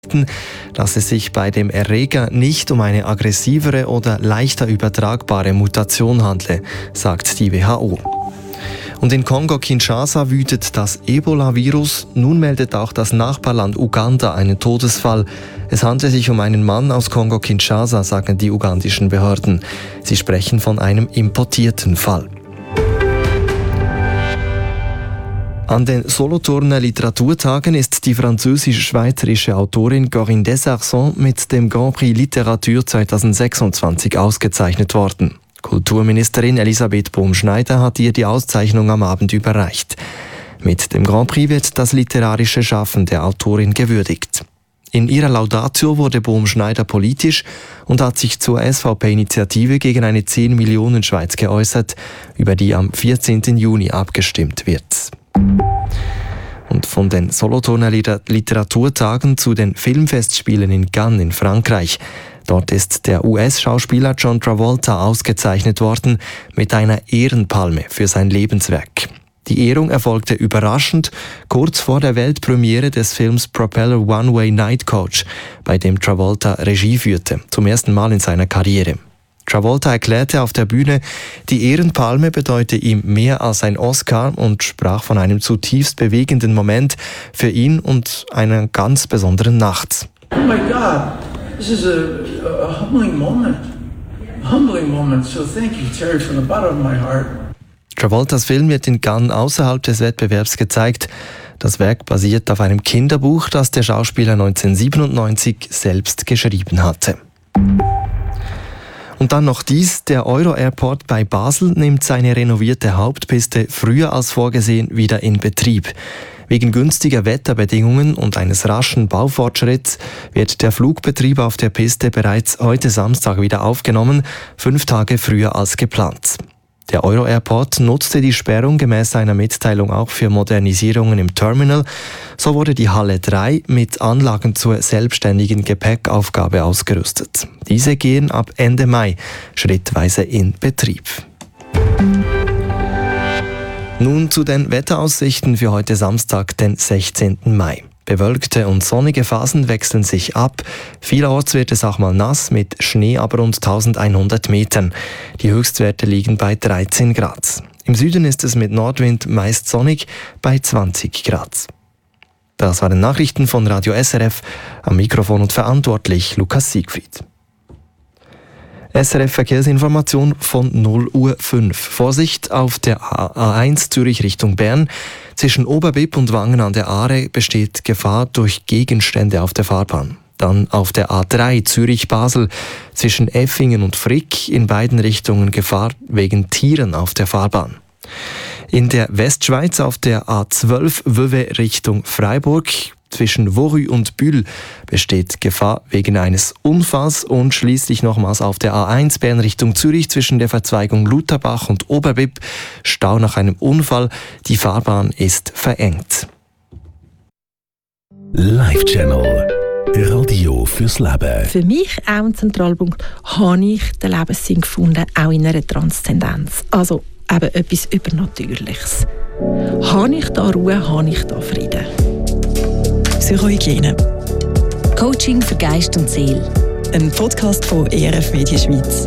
dass es sich bei dem Erreger nicht um eine aggressivere oder leichter übertragbare Mutation handle, sagt die WHO. Und in Kongo-Kinshasa wütet das Ebola-Virus. Nun meldet auch das Nachbarland Uganda einen Todesfall. Es handelt sich um einen Mann aus Kongo-Kinshasa, sagen die ugandischen Behörden. Sie sprechen von einem importierten Fall. An den Solothurner Literaturtagen ist die französisch-schweizerische Autorin Corinne Desarson mit dem Grand Prix Literatur 2026 ausgezeichnet worden. Kulturministerin Elisabeth Bohm-Schneider hat ihr die Auszeichnung am Abend überreicht. Mit dem Grand Prix wird das literarische Schaffen der Autorin gewürdigt. In ihrer Laudatio wurde Bohm-Schneider politisch und hat sich zur SVP-Initiative gegen eine 10 Millionen Schweiz geäußert, über die am 14. Juni abgestimmt wird. Und von den Solothurner Literaturtagen zu den Filmfestspielen in Cannes in Frankreich. Dort ist der US-Schauspieler John Travolta ausgezeichnet worden mit einer Ehrenpalme für sein Lebenswerk. Die Ehrung erfolgte überraschend kurz vor der Weltpremiere des Films Propeller One-Way Night Coach, bei dem Travolta Regie führte, zum ersten Mal in seiner Karriere. Travolta erklärte auf der Bühne, die Ehrenpalme bedeute ihm mehr als ein Oscar und sprach von einem zutiefst bewegenden Moment für ihn und einer ganz besonderen Nacht. Oh my God, this is a humbling moment. A humbling moment. So thank you, Terry, from the bottom of my heart. Travoltas Film wird in Cannes außerhalb des Wettbewerbs gezeigt. Das Werk basiert auf einem Kinderbuch, das der Schauspieler 1997 selbst geschrieben hatte. Und dann noch dies: Der Euro-Airport bei Basel nimmt seine renovierte Hauptpiste früher als vorgesehen wieder in Betrieb. Wegen günstiger Wetterbedingungen und eines raschen Baufortschritts wird der Flugbetrieb auf der Piste bereits heute Samstag wieder aufgenommen, 5 Tage früher als geplant. Der Euro-Airport nutzte die Sperrung gemäß einer Mitteilung auch für Modernisierungen im Terminal. So wurde die Halle 3 mit Anlagen zur selbstständigen Gepäckaufgabe ausgerüstet. Diese gehen ab Ende Mai schrittweise in Betrieb. Nun zu den Wetteraussichten für heute Samstag, den 16. Mai. Bewölkte und sonnige Phasen wechseln sich ab. Vielerorts wird es auch mal nass, mit Schnee aber rund 1100 Metern. Die Höchstwerte liegen bei 13 Grad. Im Süden ist es mit Nordwind meist sonnig bei 20 Grad. Das waren Nachrichten von Radio SRF. Am Mikrofon und verantwortlich Lukas Siegfried. SRF Verkehrsinformation von 0:05 Uhr. Vorsicht auf der A1 Zürich Richtung Bern. Zwischen Oberbipp und Wangen an der Aare besteht Gefahr durch Gegenstände auf der Fahrbahn. Dann auf der A3 Zürich-Basel zwischen Effingen und Frick in beiden Richtungen Gefahr wegen Tieren auf der Fahrbahn. In der Westschweiz auf der A12 Vevey Richtung Freiburg zwischen Vorü und Bühl besteht Gefahr wegen eines Unfalls und schließlich nochmals auf der A1 Bern Richtung Zürich zwischen der Verzweigung Lutherbach und Oberbipp Stau nach einem Unfall. Die Fahrbahn ist verengt. Live Channel. Radio fürs Leben. Für mich auch ein Zentralpunkt, habe ich den Lebenssinn gefunden, auch in einer Transzendenz. Also eben etwas Übernatürliches. Habe ich da Ruhe, habe ich da Frieden. Psychohygiene. Coaching für Geist und Seele. Ein Podcast von ERF Media Schweiz.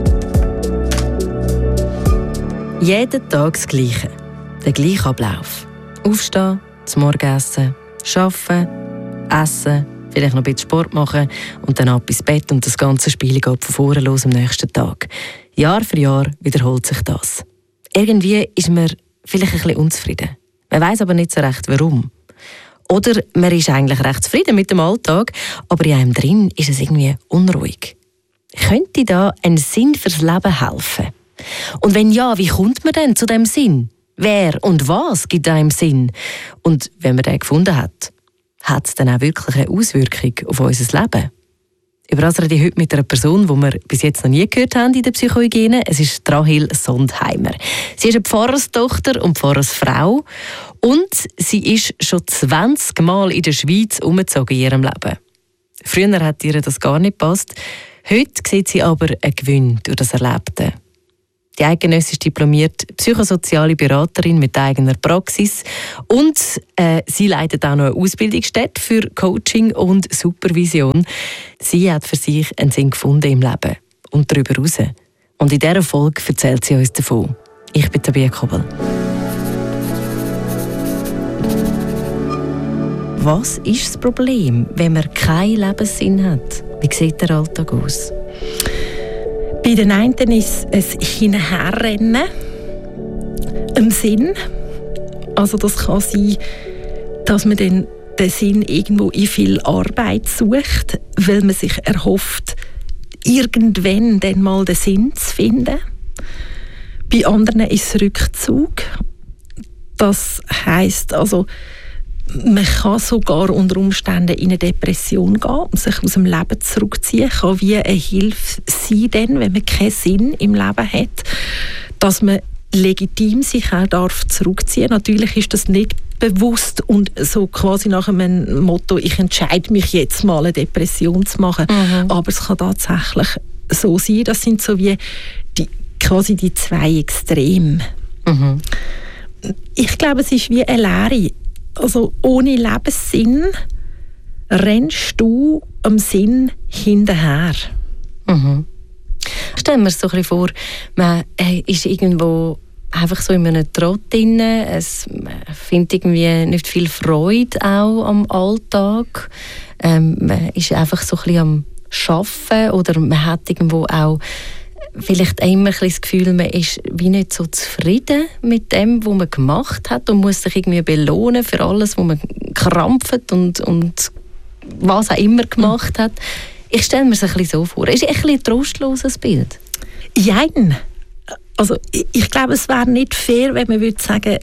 Jeden Tag das Gleiche. Der gleiche Ablauf. Aufstehen, zum Morgenessen, arbeiten, essen, vielleicht noch ein bisschen Sport machen und dann ab ins Bett und das ganze Spiel geht von vorne los am nächsten Tag. Jahr für Jahr wiederholt sich das. Irgendwie ist man vielleicht ein bisschen unzufrieden. Man weiss aber nicht so recht, warum. Oder man ist eigentlich recht zufrieden mit dem Alltag, aber in einem drin ist es irgendwie unruhig. Könnte da ein Sinn fürs Leben helfen? Und wenn ja, wie kommt man denn zu dem Sinn? Wer und was gibt einem Sinn? Und wenn man den gefunden hat, hat es dann auch wirklich eine Auswirkung auf unser Leben? Über das rede ich heute mit einer Person, die wir bis jetzt noch nie gehört haben in der Psychohygiene. Es ist Rahel Sondheimer. Sie ist eine Pfarrerstochter und Pfarrersfrau und sie ist schon 20 Mal in der Schweiz umgezogen in ihrem Leben. Früher hat ihr das gar nicht gepasst. Heute sieht sie aber einen Gewinn durch das Erlebte. Die Eigenöss ist diplomierte psychosoziale Beraterin mit eigener Praxis und sie leitet auch noch eine Ausbildungsstätte für Coaching und Supervision. Sie hat für sich einen Sinn gefunden im Leben und darüber hinaus. Und in dieser Folge erzählt sie uns davon. Ich bin Tabea Kobel. Was ist das Problem, wenn man keinen Lebenssinn hat? Wie sieht der Alltag aus? Bei den einen ist es Hinterherrennen im Sinn. Also das kann sein, dass man den Sinn irgendwo in viel Arbeit sucht, weil man sich erhofft, irgendwann dann mal den Sinn zu finden. Bei anderen ist es Rückzug. Das heisst also, man kann sogar unter Umständen in eine Depression gehen und sich aus dem Leben zurückziehen. Kann wie eine Hilfe sein, denn, wenn man keinen Sinn im Leben hat, dass man legitim sich auch zurückziehen darf. Natürlich ist das nicht bewusst und so quasi nach einem Motto, ich entscheide mich jetzt mal, eine Depression zu machen. Aber es kann tatsächlich so sein. Das sind so wie quasi die zwei Extreme. Ich glaube, es ist wie eine Lehre. Also ohne Lebenssinn rennst du am Sinn hinterher. Stellen wir uns so ein bisschen vor, man ist irgendwo einfach so in einem Trott drin, man findet irgendwie nicht viel Freude auch am Alltag, man ist einfach so ein bisschen am Arbeiten oder man hat irgendwo auch vielleicht immer das Gefühl, man ist wie nicht so zufrieden mit dem, was man gemacht hat und muss sich irgendwie belohnen für alles, was man krampft und was auch immer gemacht hat. Ich stelle mir es ein bisschen so vor. Ist ein bisschen ein trostloses Bild? Nein. Also ich glaube, es wäre nicht fair, wenn man würde sagen,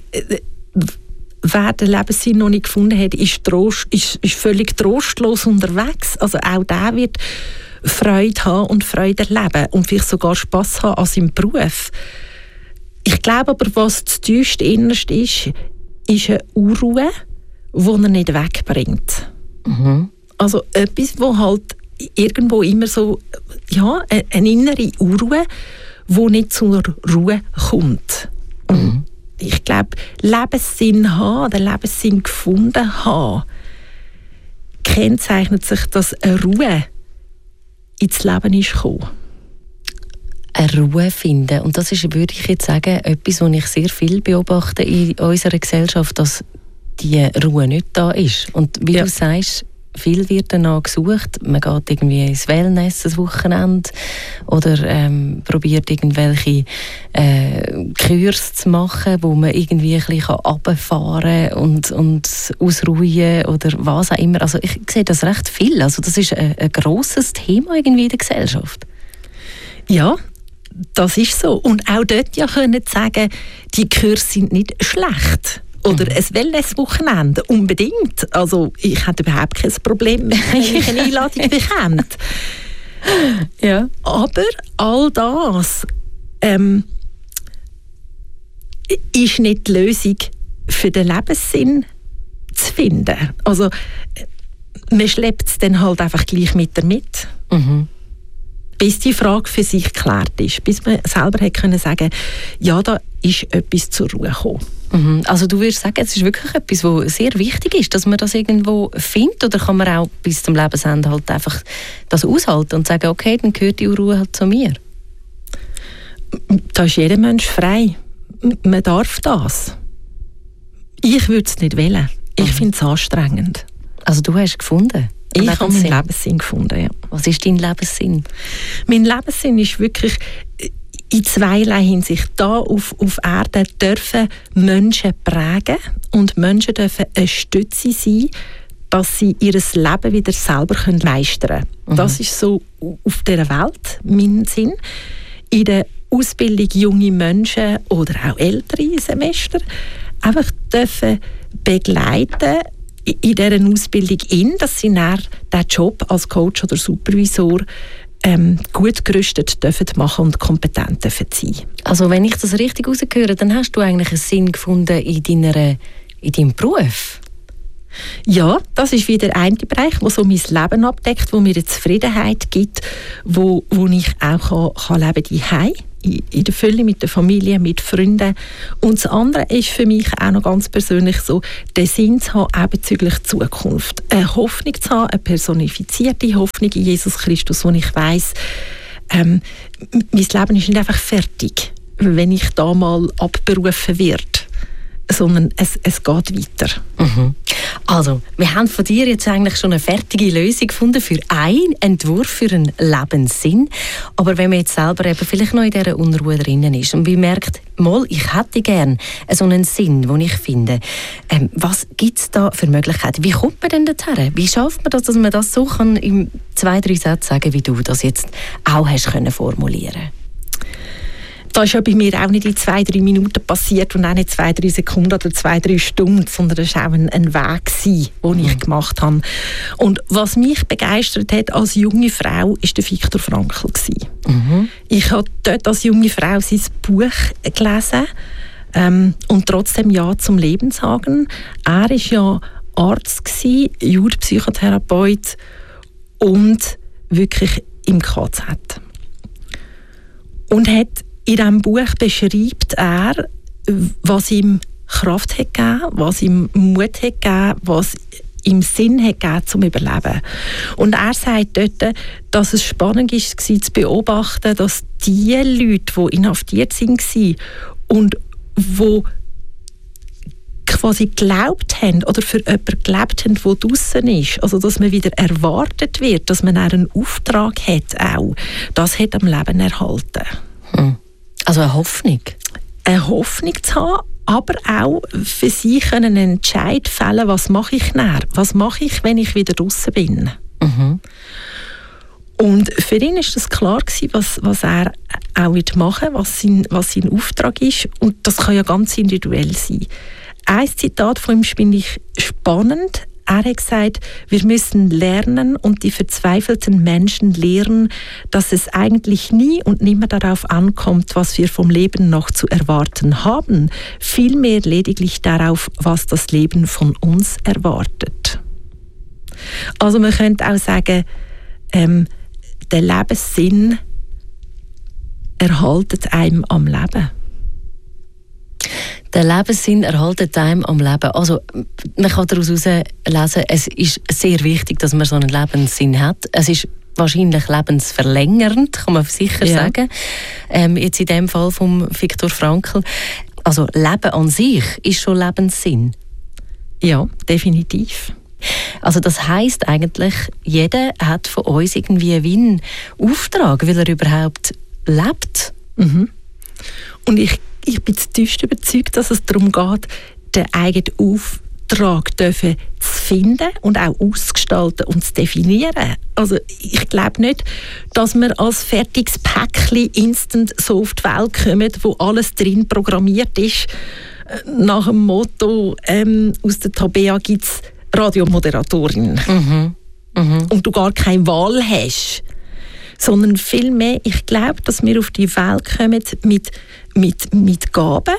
wer den Lebenssinn noch nicht gefunden hat, ist völlig trostlos unterwegs. Also auch der wird Freude haben und Freude erleben und vielleicht sogar Spass haben an seinem Beruf. Ich glaube aber, was das tiefste Innerste ist eine Unruhe, die er nicht wegbringt. Also etwas, wo halt irgendwo immer so, ja, eine innere Unruhe, die nicht zur Ruhe kommt. Ich glaube, Lebenssinn haben, den Lebenssinn gefunden haben, kennzeichnet sich, dass eine Ruhe ins Leben ist gekommen. Eine Ruhe finden. Und das ist, würde ich jetzt sagen, etwas, was ich sehr viel beobachte in unserer Gesellschaft, dass die Ruhe nicht da ist. Und wie du sagst, viel wird danach gesucht. Man geht irgendwie ins Wellness das Wochenende oder probiert irgendwelche Kurs zu machen, wo man irgendwie ein bisschen runterfahren kann und ausruhen oder was auch immer. Also ich sehe das recht viel. Also das ist ein grosses Thema irgendwie in der Gesellschaft. Ja, das ist so. Und auch dort ja können sagen, die Kurse sind nicht schlecht. Oder ein Wellness-Wochenende, unbedingt. Also ich hätte überhaupt kein Problem, wenn ich eine Einladung bekomme. Ja. Aber all das ist nicht die Lösung für den Lebenssinn zu finden. Also man schleppt es dann halt einfach gleich mit. Bis die Frage für sich geklärt ist. Bis man selber hat können sagen, ja, da ist etwas zur Ruhe gekommen. Also du würdest sagen, es ist wirklich etwas, was sehr wichtig ist, dass man das irgendwo findet, oder kann man auch bis zum Lebensende halt einfach das aushalten und sagen, okay, dann gehört die Ruhe halt zu mir? Da ist jeder Mensch frei. Man darf das. Ich würde es nicht wählen. Ich finde es anstrengend. Also du hast gefunden? Ich habe meinen Lebenssinn gefunden, ja. Was ist dein Lebenssinn? Mein Lebenssinn ist wirklich in zweierlei Hinsicht. Da auf Erde dürfen Menschen prägen und Menschen dürfen eine Stütze sein, dass sie ihr Leben wieder selber meistern können. Das ist so auf dieser Welt mein Sinn. In der Ausbildung junge Menschen oder auch ältere Semester einfach dürfen begleiten in dieser Ausbildung, dass sie dann diesen Job als Coach oder Supervisor gut gerüstet dürfen machen und kompetent dürfen sein. Also wenn ich das richtig rausgehöre, dann hast du eigentlich einen Sinn gefunden in deinem Beruf? Ja, das ist wieder ein Bereich, der so mein Leben abdeckt, wo mir eine Zufriedenheit gibt, wo ich auch kann leben kann. in der Fülle mit der Familie, mit Freunden. Und das andere ist für mich auch noch ganz persönlich so, den Sinn zu haben, auch bezüglich Zukunft. Eine Hoffnung zu haben, eine personifizierte Hoffnung in Jesus Christus, wo ich weiss, mein Leben ist nicht einfach fertig, wenn ich da mal abberufen werde, sondern es geht weiter. Mhm. Also, wir haben von dir jetzt eigentlich schon eine fertige Lösung gefunden für einen Entwurf für einen Lebenssinn. Aber wenn man jetzt selber eben vielleicht noch in dieser Unruhe drinnen ist und merkt, mal, ich hätte gerne so einen Sinn, den ich finde, was gibt es da für Möglichkeiten? Wie kommt man denn dorthin? Wie schafft man das, dass man das so kann in 2-3 Sätzen sagen, wie du das jetzt auch hast können formulieren? Das ist ja bei mir auch nicht in 2-3 Minuten passiert und auch nicht 2-3 Sekunden oder 2-3 Stunden, sondern das war auch ein Weg, den ich gemacht habe. Und was mich begeistert hat als junge Frau, war der Viktor Frankl. Mhm. Ich habe dort als junge Frau sein Buch gelesen und trotzdem Ja zum Leben sagen. Er war ja Arzt, Jugendpsychotherapeut und wirklich im KZ. Und hat in diesem Buch beschreibt er, was ihm Kraft hat gegeben, was ihm Mut hat gegeben, was ihm Sinn hat gegeben zum Überleben. Und er sagt dort, dass es spannend war zu beobachten, dass die Leute, die inhaftiert waren und die quasi geglaubt haben oder für jemanden gelebt haben, der draussen ist, also dass man wieder erwartet wird, dass man auch einen Auftrag hat, auch, das hat am Leben erhalten. Also eine Hoffnung? Eine Hoffnung zu haben, aber auch für sich einen Entscheid fällen, was mache ich nachher? Was mache ich, wenn ich wieder draussen bin? Mhm. Und für ihn war das klar gewesen, was er auch machen wird, was sein Auftrag ist. Und das kann ja ganz individuell sein. Ein Zitat von ihm finde ich spannend. Er hat gesagt, wir müssen lernen und die verzweifelten Menschen lehren, dass es eigentlich nie und nimmer darauf ankommt, was wir vom Leben noch zu erwarten haben, vielmehr lediglich darauf, was das Leben von uns erwartet. Also man könnte auch sagen, der Lebenssinn erhaltet einem am Leben. Der Lebenssinn erhaltet einem am Leben. Also, man kann daraus lesen, es ist sehr wichtig, dass man so einen Lebenssinn hat. Es ist wahrscheinlich lebensverlängernd, kann man sicher sagen. Jetzt in dem Fall von Viktor Frankl. Also, Leben an sich ist schon Lebenssinn. Ja, definitiv. Also das heisst eigentlich, jeder hat von uns irgendwie wie einen Auftrag, weil er überhaupt lebt. Mhm. Und ich bin zutiefst überzeugt, dass es darum geht, den eigenen Auftrag zu finden und auch auszugestalten und zu definieren. Also ich glaube nicht, dass wir als fertiges Päckchen instant so auf die Welt kommen, wo alles drin programmiert ist. Nach dem Motto, aus der Tabea gibt es Radiomoderatorin. Mhm. Mhm. Und du gar keine Wahl hast. Sondern vielmehr, ich glaube, dass wir auf die Welt kommen mit Gaben,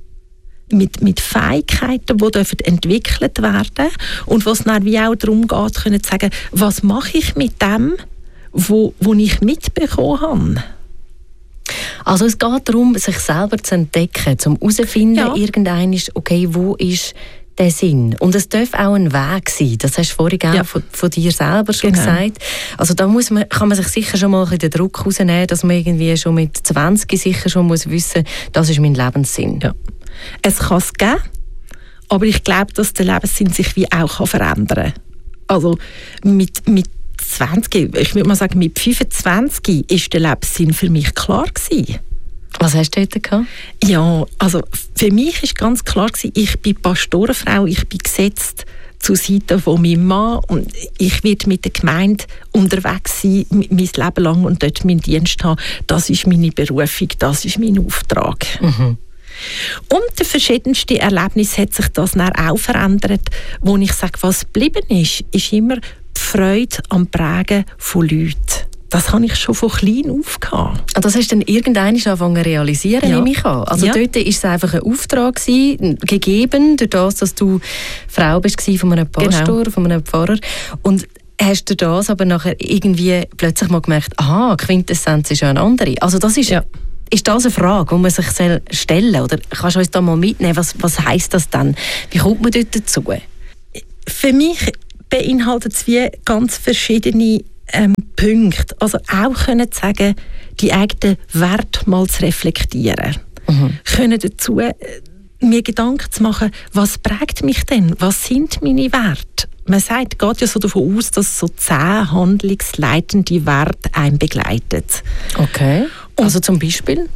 mit Fähigkeiten, die entwickelt werden dürfen. Und was dann wie auch darum geht, können zu sagen, was mache ich mit dem, wo ich mitbekommen habe. Also es geht darum, sich selber zu entdecken, zum herauszufinden, irgendein ist, okay, wo ist der Sinn. Und es darf auch ein Weg sein. Das hast du vorhin auch von dir selber schon gesagt. Also da kann man sich sicher schon mal den Druck rausnehmen, dass man irgendwie schon mit 20 sicher schon muss wissen, das ist mein Lebenssinn. Ja. Es kann es geben, aber ich glaube, dass der Lebenssinn sich wie auch verändern kann. Also mit 20, ich würde mal sagen, mit 25 ist der Lebenssinn für mich klar gewesen. Was hast du heute gehabt? Ja, also für mich war ganz klar gewesen, ich bin Pastorenfrau, ich bin gesetzt zur Seite von meinem Mann und ich werde mit der Gemeinde unterwegs sein, mein Leben lang und dort meinen Dienst haben. Das ist meine Berufung, das ist mein Auftrag. Mhm. Und der verschiedenste Erlebnis hat sich das dann auch verändert, wo ich sage, was geblieben ist immer die Freude am Prägen von Leuten. Das habe ich schon von klein auf gehabt. Das hast du dann irgendwann angefangen zu realisieren, nehme ich an. Also dort war es einfach ein Auftrag gegeben, durch das, dass du Frau bist von einem Pastor, von einem Pfarrer. Und hast du das aber nachher irgendwie plötzlich mal gemerkt, aha, Quintessenz ist ja eine andere. Also das ist Ist das eine Frage, die man sich stellen soll? Oder kannst du uns da mal mitnehmen? Was heisst das dann? Wie kommt man dort dazu? Für mich beinhaltet es wie ganz verschiedene Punkte. Also auch können sagen, die eigenen Werte mal zu reflektieren. Können dazu mir Gedanken zu machen, was prägt mich denn? Was sind meine Werte? Man geht ja so davon aus, dass so 10 handlungsleitende Werte einen begleiten. Okay. Also zum Beispiel?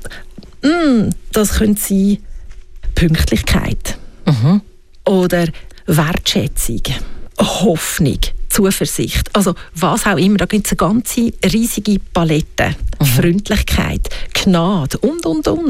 Das könnte sein Pünktlichkeit. Oder Wertschätzung, Hoffnung, Zuversicht. Also was auch immer, da gibt es eine ganze riesige Palette. Freundlichkeit, Gnade und.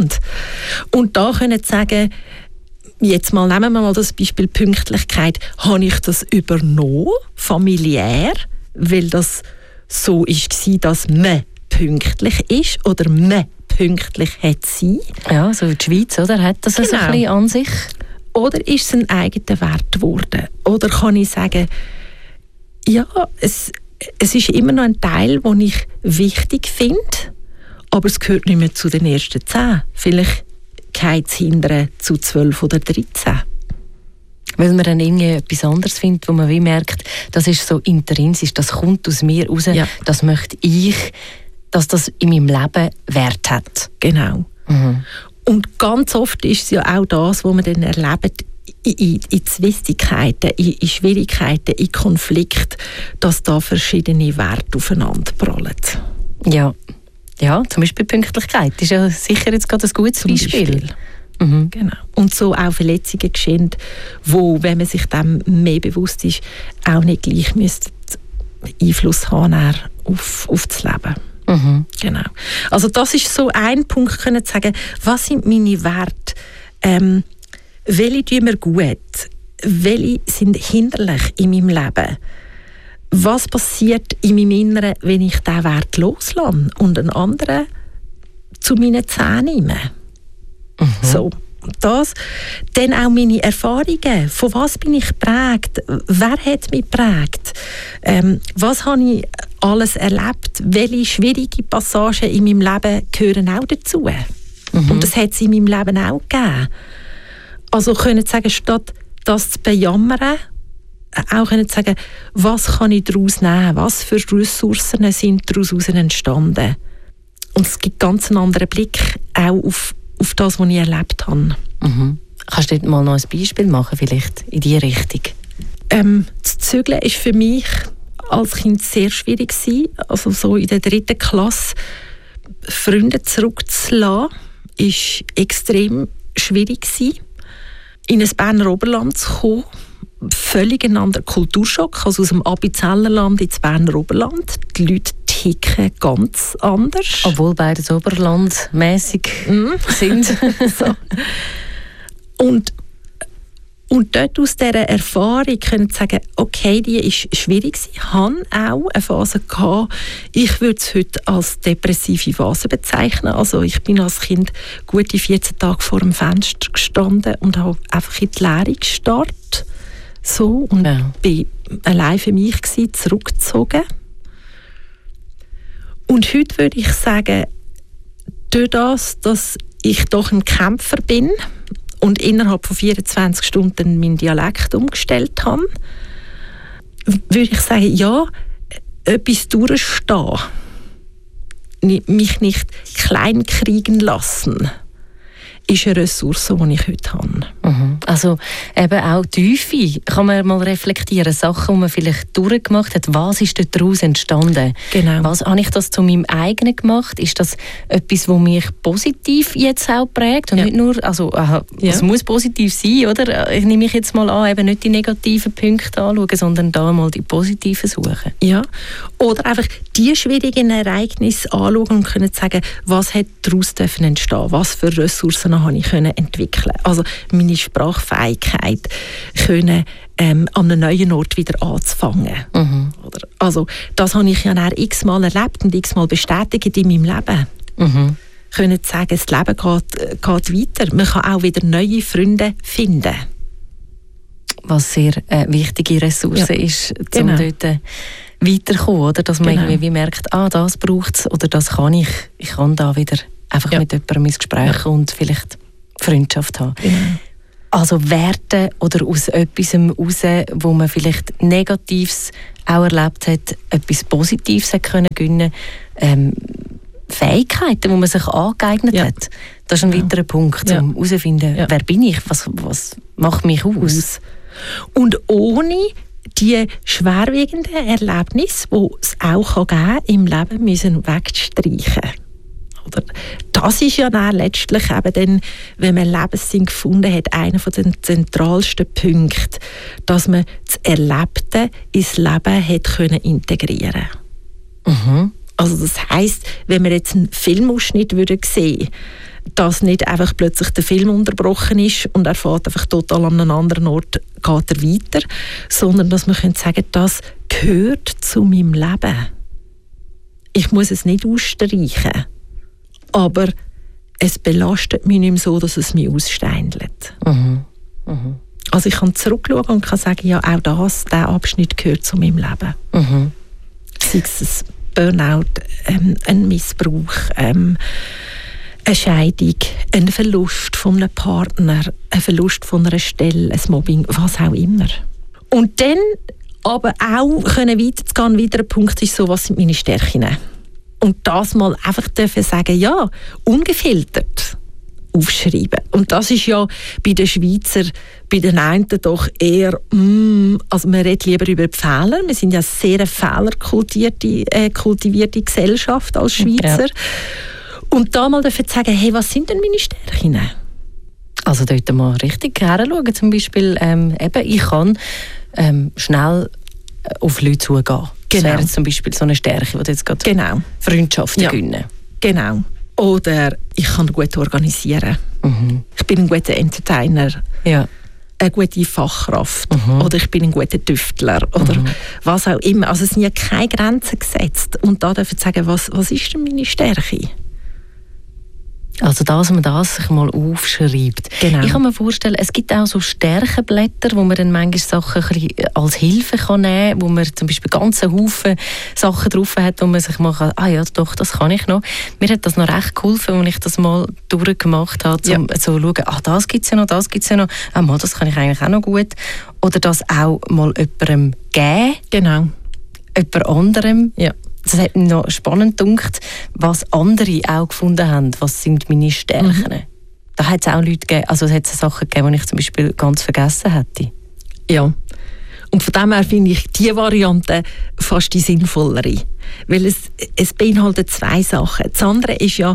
Und da können Sie sagen, jetzt nehmen wir mal das Beispiel Pünktlichkeit. Habe ich das übernommen, familiär, weil das so war, dass man pünktlich ist oder man pünktlich hat sein? Ja, so die Schweiz, oder? Hat das so ein bisschen an sich? Oder ist es ein eigener Wert geworden? Oder kann ich sagen, ja, es ist immer noch ein Teil, den ich wichtig finde, aber es gehört nicht mehr zu den ersten 10. Vielleicht geht es hinterher zu 12 oder 13. Weil man dann irgendwie etwas anderes findet, wo man wie merkt, das ist so intrinsisch, das kommt aus mir raus, das möchte ich, dass das in meinem Leben Wert hat. Genau. Und ganz oft ist es ja auch das, was man dann erlebt, in Zwistigkeiten, in Schwierigkeiten, in Konflikten, dass da verschiedene Werte aufeinander prallen. Ja, zum Beispiel Pünktlichkeit ist ja sicher jetzt gerade ein gutes Beispiel. Genau. Und so auch Verletzungen geschehen, wo, wenn man sich dem mehr bewusst ist, auch nicht gleich müsste Einfluss haben auf das Leben. Genau. Also das ist so ein Punkt, können zu sagen, was sind meine Werte? Welche tun mir gut? Welche sind hinderlich in meinem Leben? Was passiert in meinem Inneren, wenn ich diesen Wert loslasse und einen anderen zu meinen Zähnen nehme? So, das. Dann auch meine Erfahrungen. Von was bin ich geprägt? Wer hat mich geprägt? Was habe ich alles erlebt? Welche schwierige Passagen in meinem Leben gehören auch dazu? Und das hat es in meinem Leben auch gegeben. Also können Sie sagen, statt das zu bejammern, auch können Sie sagen, was kann ich daraus nehmen? Was für Ressourcen sind daraus entstanden? Und es gibt ganz einen anderen Blick auch auf das, was ich erlebt habe. Kannst du dort mal noch ein Beispiel machen, vielleicht in diese Richtung? Das Zügeln war für mich als Kind sehr schwierig. Also so in der 3. Klasse Freunde zurückzulassen, war extrem schwierig. In ein Berner Oberland zu kommen, völlig ein anderer Kulturschock, also aus dem Appenzellerland ins Berner Oberland. Die Leute ticken ganz anders. Obwohl beide so oberlandmässig sind. So. Und dort aus dieser Erfahrung können Sie sagen, okay, die ist schwierig. Ich hatte auch eine Phase gehabt, ich würde es heute als depressive Phase bezeichnen. Also ich bin als Kind gute 14 Tage vor dem Fenster gestanden und habe einfach in die Leere gestarrt. So, und bin allein für mich gewesen, zurückgezogen. Und heute würde ich sagen, durch das, dass ich doch ein Kämpfer bin und innerhalb von 24 Stunden meinen Dialekt umgestellt habe, würde ich sagen, ja, etwas durchstehen, mich nicht klein kriegen lassen, ist eine Ressource, die ich heute habe. Also eben auch Tiefe, kann man mal reflektieren, Sachen, die man vielleicht durchgemacht hat, was ist daraus entstanden? Genau. Was habe ich das zu meinem eigenen gemacht? Ist das etwas, das mich positiv jetzt auch prägt? Und nicht nur, also es muss positiv sein, oder? Ich nehme mich jetzt mal an, eben nicht die negativen Punkte anschauen, sondern da mal die positiven suchen. Ja, oder einfach die schwierigen Ereignisse anschauen und können sagen, was hat daraus entstehen, was für Ressourcen habe ich entwickeln. Also meine Sprachfähigkeit können an einem neuen Ort wieder anzufangen. Oder, also das habe ich ja dann x-mal erlebt und x-mal bestätigt in meinem Leben. Können sagen, das Leben geht weiter. Man kann auch wieder neue Freunde finden. Was sehr wichtige Ressource ist, um dort weiterzukommen, oder? Dass man irgendwie merkt, das braucht es oder das kann ich kann da wieder Einfach mit jemandem ins Gespräch und vielleicht Freundschaft haben. Genau. Also Werte oder aus etwas heraus, wo man vielleicht Negatives auch erlebt hat, etwas Positives hat können gewinnen, Fähigkeiten, die man sich angeeignet hat. Das ist ein weiterer Punkt, um herauszufinden, wer bin ich, was macht mich aus. Und ohne die schwerwiegenden Erlebnisse, die es auch geben kann, im Leben müssen wegstreichen. Oder das ist ja dann letztlich eben dann, wenn man Lebenssinn gefunden hat, einer der zentralsten Punkte, dass man das Erlebte ins Leben hat können integrieren. Also das heisst, wenn wir jetzt einen Filmausschnitt sehen würden, dass nicht einfach plötzlich der Film unterbrochen ist und er fährt einfach total an einem anderen Ort, geht er weiter, sondern dass man sagen könnte, das gehört zu meinem Leben. Ich muss es nicht ausstreichen, aber es belastet mich nicht mehr so, dass es mich aussteindelt. Also ich kann zurückschauen und kann sagen, ja, auch dieser Abschnitt gehört zu meinem Leben. Sei es ein Burnout, ein Missbrauch, eine Scheidung, ein Verlust von einem Partner, ein Verlust von einer Stelle, ein Mobbing, was auch immer. Und dann aber auch weiterzugehen, ein weiterer Punkt ist so, was sind meine Stärken? Und das mal einfach dürfen sagen, ja, ungefiltert aufschreiben. Und das ist ja bei den Schweizer, bei den einen doch eher, also man redet lieber über die Fehler. Wir sind ja sehr kultivierte Gesellschaft als Schweizer. Ja. Und da mal dürfen sagen, hey, was sind denn meine Stärken? Also dort mal richtig hinschauen. Zum Beispiel, ich kann schnell auf Leute zugehen. Das wäre zum Beispiel so eine Stärke, die jetzt gerade Freundschaften gewinnen. Genau. Oder ich kann gut organisieren. Ich bin ein guter Entertainer. Ja. Eine gute Fachkraft. Oder ich bin ein guter Tüftler. Oder was auch immer. Also es sind ja keine Grenzen gesetzt. Und da dürfen Sie sagen, was ist denn meine Stärke? Also dass man das sich mal aufschreibt. Genau. Ich kann mir vorstellen, es gibt auch so Stärkenblätter, wo man dann manchmal Sachen als Hilfe kann nehmen kann, wo man zum Beispiel ganzen Haufen Sachen drauf hat, wo man sich mal kann, ja doch, das kann ich noch. Mir hat das noch recht geholfen, als ich das mal durchgemacht habe, um zu schauen, das gibt es ja noch, das gibt es ja noch, das kann ich eigentlich auch noch gut. Oder das auch mal jemandem geben. Genau. Jemand anderem. Ja. Das hat mich noch spannend gedacht, was andere auch gefunden haben. Was sind meine Stärken? Da hat es auch Leute gegeben, also es hat Sachen gegeben, die ich zum Beispiel ganz vergessen hätte. Ja. Und von dem her finde ich die Variante fast die sinnvollere. Weil es beinhaltet zwei Sachen. Das andere ist ja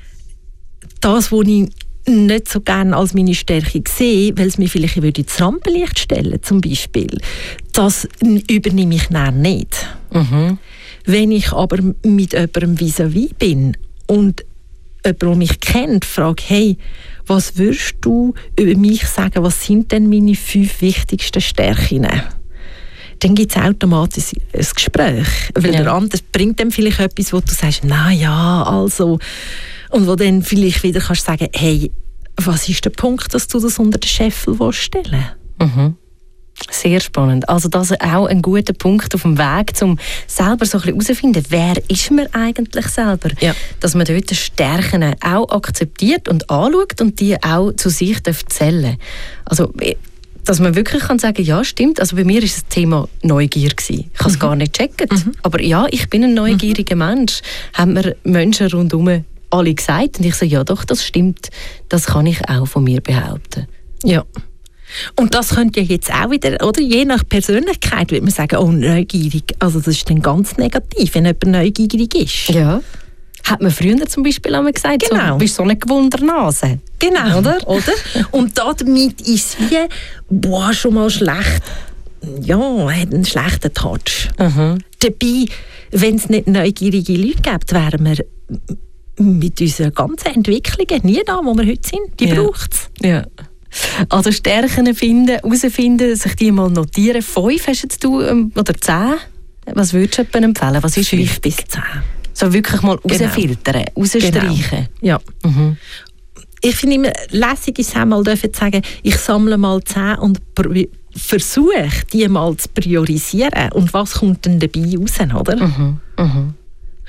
das, was ich nicht so gerne als meine Stärke sehe, weil es mir vielleicht ins Rampenlicht stellen zum Beispiel. Das übernehme ich dann nicht. Wenn ich aber mit jemandem vis-à-vis bin und jemand, der mich kennt, frage, hey, was würdest du über mich sagen, was sind denn meine 5 wichtigsten Stärken? Dann gibt es automatisch ein Gespräch. Weil der andere bringt dann vielleicht etwas, wo du sagst, na ja, also. Und wo dann vielleicht wieder kannst sagen, hey, was ist der Punkt, dass du das unter den Scheffel stellen willst? Sehr spannend. Also das ist auch ein guter Punkt auf dem Weg, um selber so ein bisschen herauszufinden, wer ist man eigentlich selber? Ja. Dass man dort die Stärken auch akzeptiert und anschaut und die auch zu sich zählen. Also dass man wirklich kann sagen, ja, stimmt. Also bei mir war das Thema Neugier gewesen. Ich habe es gar nicht gecheckt. Aber ja, ich bin ein neugieriger Mensch. Haben mir Menschen rundherum alle gesagt. Und ich sage, ja doch, das stimmt. Das kann ich auch von mir behaupten. Ja. Und das könnte ja jetzt auch wieder, oder je nach Persönlichkeit, würde man sagen, oh, neugierig. Also das ist dann ganz negativ, wenn jemand neugierig ist. Ja. Hat man früher zum Beispiel einmal gesagt, genau. Du bist so eine Gewundernase. Genau, oder? Und damit ist es wie, schon mal schlecht. Ja, hat einen schlechten Touch. Dabei, wenn es nicht neugierige Leute gibt, wären wir mit unseren ganzen Entwicklungen nie da, wo wir heute sind. Die braucht es. Ja. Also Stärken finden, herausfinden, sich die mal notieren. 5 hast du oder 10? Was würdest du jemandem empfehlen? Was ist 5 bis 10. So wirklich mal rausfiltern, rausstreichen. Genau. Ja. Ich finde immer lässig ist es einmal dürfen sagen, ich sammle mal 10 und versuche, die mal zu priorisieren. Und was kommt denn dabei raus, oder?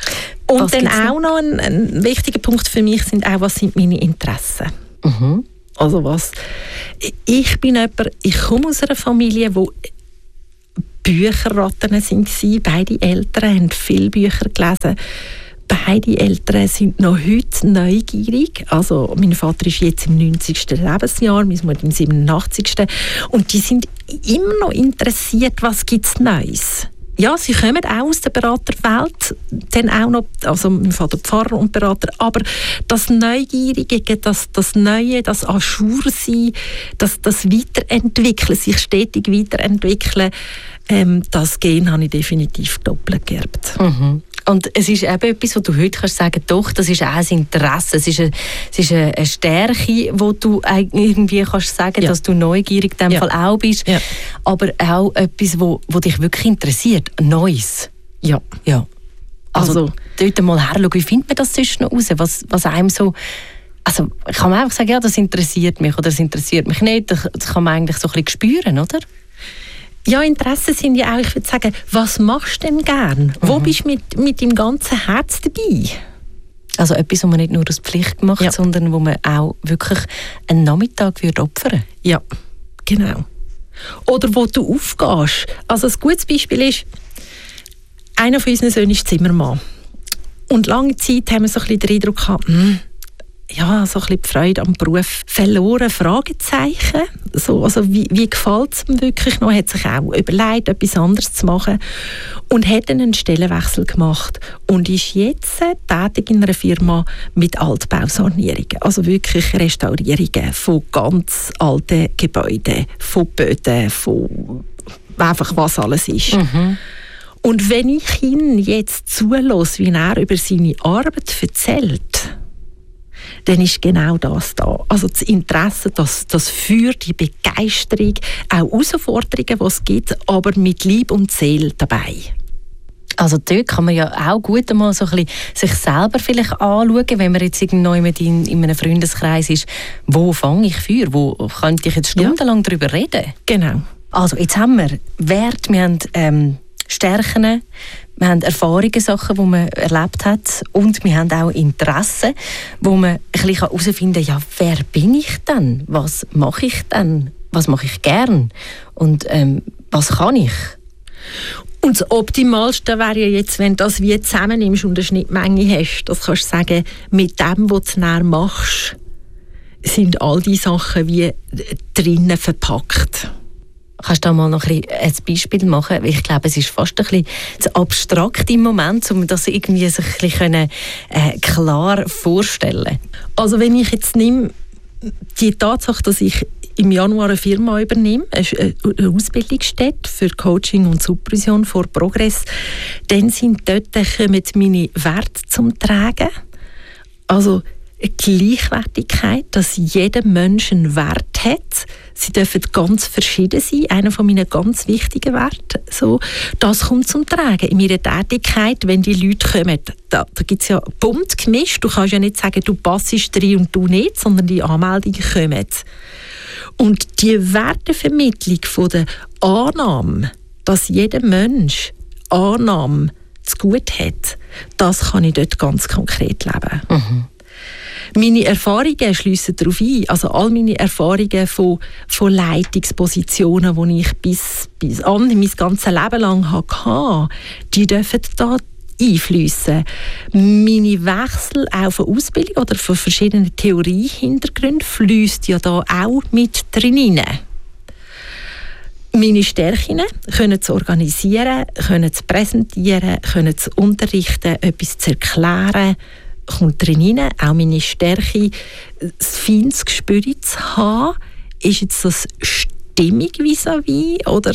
Und dann auch noch ein wichtiger Punkt für mich sind auch, was sind meine Interessen. Mhm. Also ich komme aus einer Familie, wo Bücherratten waren. Beide Eltern haben viele Bücher gelesen. Beide Eltern sind noch heute neugierig. Also mein Vater ist jetzt im 90. Lebensjahr, meine Mutter im 87. Und die sind immer noch interessiert, was gibt es Neues. Ja, sie kommen auch aus der Beraterwelt, dann auch noch, also mein Vater Pfarrer und Berater, aber das Neugierige, das Neue, das Ajour-Sein, das Weiterentwickeln, sich stetig weiterentwickeln, das Gen habe ich definitiv doppelt geerbt. Mhm. Und es ist eben etwas, wo du heute kannst sagen, doch, das ist auch ein Interesse, es ist eine Stärke, wo du irgendwie kannst sagen, dass du neugierig in dem Fall auch bist, aber auch etwas, wo dich wirklich interessiert, Neues. Ja. Also dort mal herschauen, wie findet man das zwischen raus, was einem so, also kann man einfach sagen, ja, das interessiert mich oder das interessiert mich nicht, das kann man eigentlich so ein bisschen spüren, oder? Ja, Interessen sind ja auch, ich würde sagen, was machst du denn gern? Wo bist du mit deinem ganzen Herz dabei? Also etwas, was man nicht nur aus Pflicht macht, sondern wo man auch wirklich einen Nachmittag opfern würde. Ja, genau. Oder wo du aufgehst. Also ein gutes Beispiel ist, einer von unseren Söhnen ist Zimmermann. Und lange Zeit haben wir so ein bisschen den Eindruck gehabt, so ein bisschen die Freude am Beruf verloren, Fragezeichen. So, also wie gefällt es ihm wirklich noch? Hat sich auch überlegt, etwas anderes zu machen und hat dann einen Stellenwechsel gemacht und ist jetzt tätig in einer Firma mit Altbausanierungen. Also wirklich Restaurierungen von ganz alten Gebäuden, von Böden, von einfach was alles ist. Mhm. Und wenn ich ihn jetzt zulasse, wie er über seine Arbeit erzählt, dann ist genau das da. Also das Interesse, das Feuer, die Begeisterung, auch Herausforderungen, die es gibt, aber mit Leib und Seele dabei. Also dort kann man ja auch gut einmal so ein bisschen sich selber vielleicht anschauen, wenn man jetzt irgendwo in einem Freundeskreis ist, wo fange ich Feuer, wo könnte ich jetzt stundenlang darüber reden? Genau. Also jetzt haben wir Werte, wir haben Stärken, wir haben Erfahrungen, Sachen, die man erlebt hat und wir haben auch Interessen, wo man ein bisschen herausfinden kann, ja, wer bin ich denn? Was mache ich denn? Was mache ich gern? Und was kann ich? Und das Optimalste wäre ja jetzt, wenn du das wie zusammennimmst und eine Schnittmenge hast. Das kannst du sagen, mit dem, was du näher machst, sind all die Sachen wie drinnen verpackt. Kannst du da mal noch ein Beispiel machen? Ich glaube, es ist fast ein bisschen zu abstrakt im Moment, um das irgendwie sich ein bisschen klar vorstellen. Also wenn ich jetzt nehme, die Tatsache, dass ich im Januar eine Firma übernehme, eine Ausbildungsstätte für Coaching und Supervision vor Progress, dann kommen meine Werte zum Tragen. Also Gleichwertigkeit, dass jeder Mensch einen Wert hat. Sie dürfen ganz verschieden sein. Einer von meinen ganz wichtigen Werten. So, das kommt zum Tragen in meiner Tätigkeit, wenn die Leute kommen. Da gibt es ja bunt gemischt. Du kannst ja nicht sagen, du passst rein und du nicht, sondern die Anmeldungen kommen. Und die Wertevermittlung von der Annahme, dass jeder Mensch Annahme zu gut hat, das kann ich dort ganz konkret leben. Mhm. Meine Erfahrungen schliessen darauf ein, also all meine Erfahrungen von Leitungspositionen, die ich bis an mein ganzes Leben lang hatte, die dürfen da einfliessen. Meine Wechsel auch von Ausbildung oder von verschiedenen Theoriehintergründen fließt ja da auch mit drin rein. Meine Stärken können zu organisieren, können zu präsentieren, können zu unterrichten, etwas zu erklären, kommt drin rein. Auch meine Stärke, das feines Gespür zu haben. Ist jetzt das stimmig vis-à-vis oder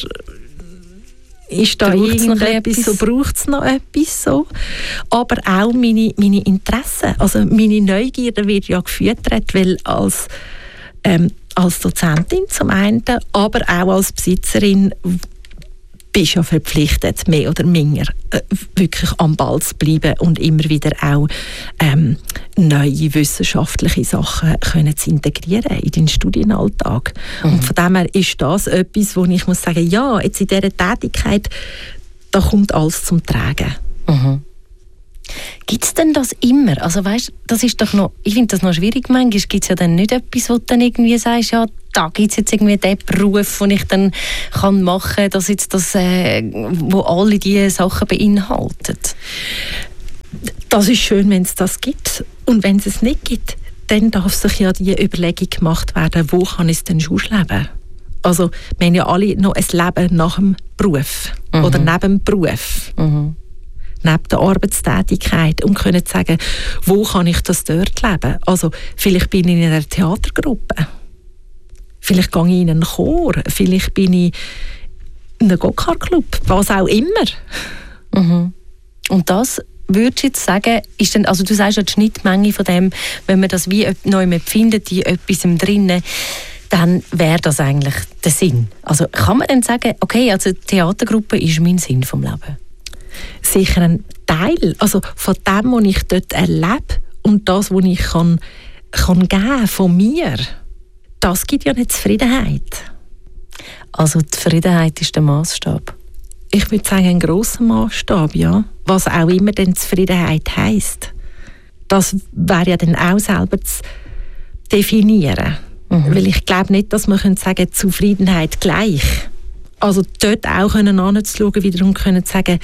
ist da irgendetwas so, braucht es noch etwas so? Aber auch meine Interessen, also meine Neugierde wird ja gefüttert, weil als Dozentin zum einen, aber auch als Besitzerin bist ja verpflichtet, mehr oder minder wirklich am Ball zu bleiben und immer wieder auch neue wissenschaftliche Sachen können zu integrieren in den Studienalltag. Mhm. Und von dem her ist das etwas, wo ich muss sagen, ja, jetzt in dieser Tätigkeit, da kommt alles zum Tragen. Mhm. Gibt Gibt es denn das immer? Also weißt, das ist doch noch, ich finde das noch schwierig. Manchmal gibt es ja dann nicht etwas, wo du dann irgendwie sagst, ja, da gibt es jetzt irgendwie den Beruf, den ich dann machen kann, dass jetzt das, wo alle diese Sachen beinhaltet. Das ist schön, wenn es das gibt. Und wenn es es nicht gibt, dann darf sich ja die Überlegung gemacht werden, wo kann ich es denn schon leben? Also wir haben ja alle noch ein Leben nach dem Beruf oder neben dem Beruf. Neben der Arbeitstätigkeit und können sagen, wo kann ich das dort leben? Also vielleicht bin ich in einer Theatergruppe, vielleicht gehe ich in einen Chor, vielleicht bin ich in einem Go-Kart-Club, was auch immer. Und das würdest du jetzt sagen, ist denn, also du sagst ja die Schnittmenge von dem, wenn man das wie neu findet, in etwas drinnen, dann wäre das eigentlich der Sinn. Also kann man dann sagen, okay, also die Theatergruppe ist mein Sinn vom Leben? Sicher ein Teil, also von dem, was ich dort erlebe und das, was ich kann geben von mir, das gibt ja eine Zufriedenheit. Also die Zufriedenheit ist der Maßstab? Ich würde sagen, ein grosser Maßstab, ja. Was auch immer denn Zufriedenheit heisst. Das wäre ja dann auch selber zu definieren. Weil ich glaube nicht, dass man sagen kann, Zufriedenheit gleich. Also dort auch anzuschauen, wiederum können sagen,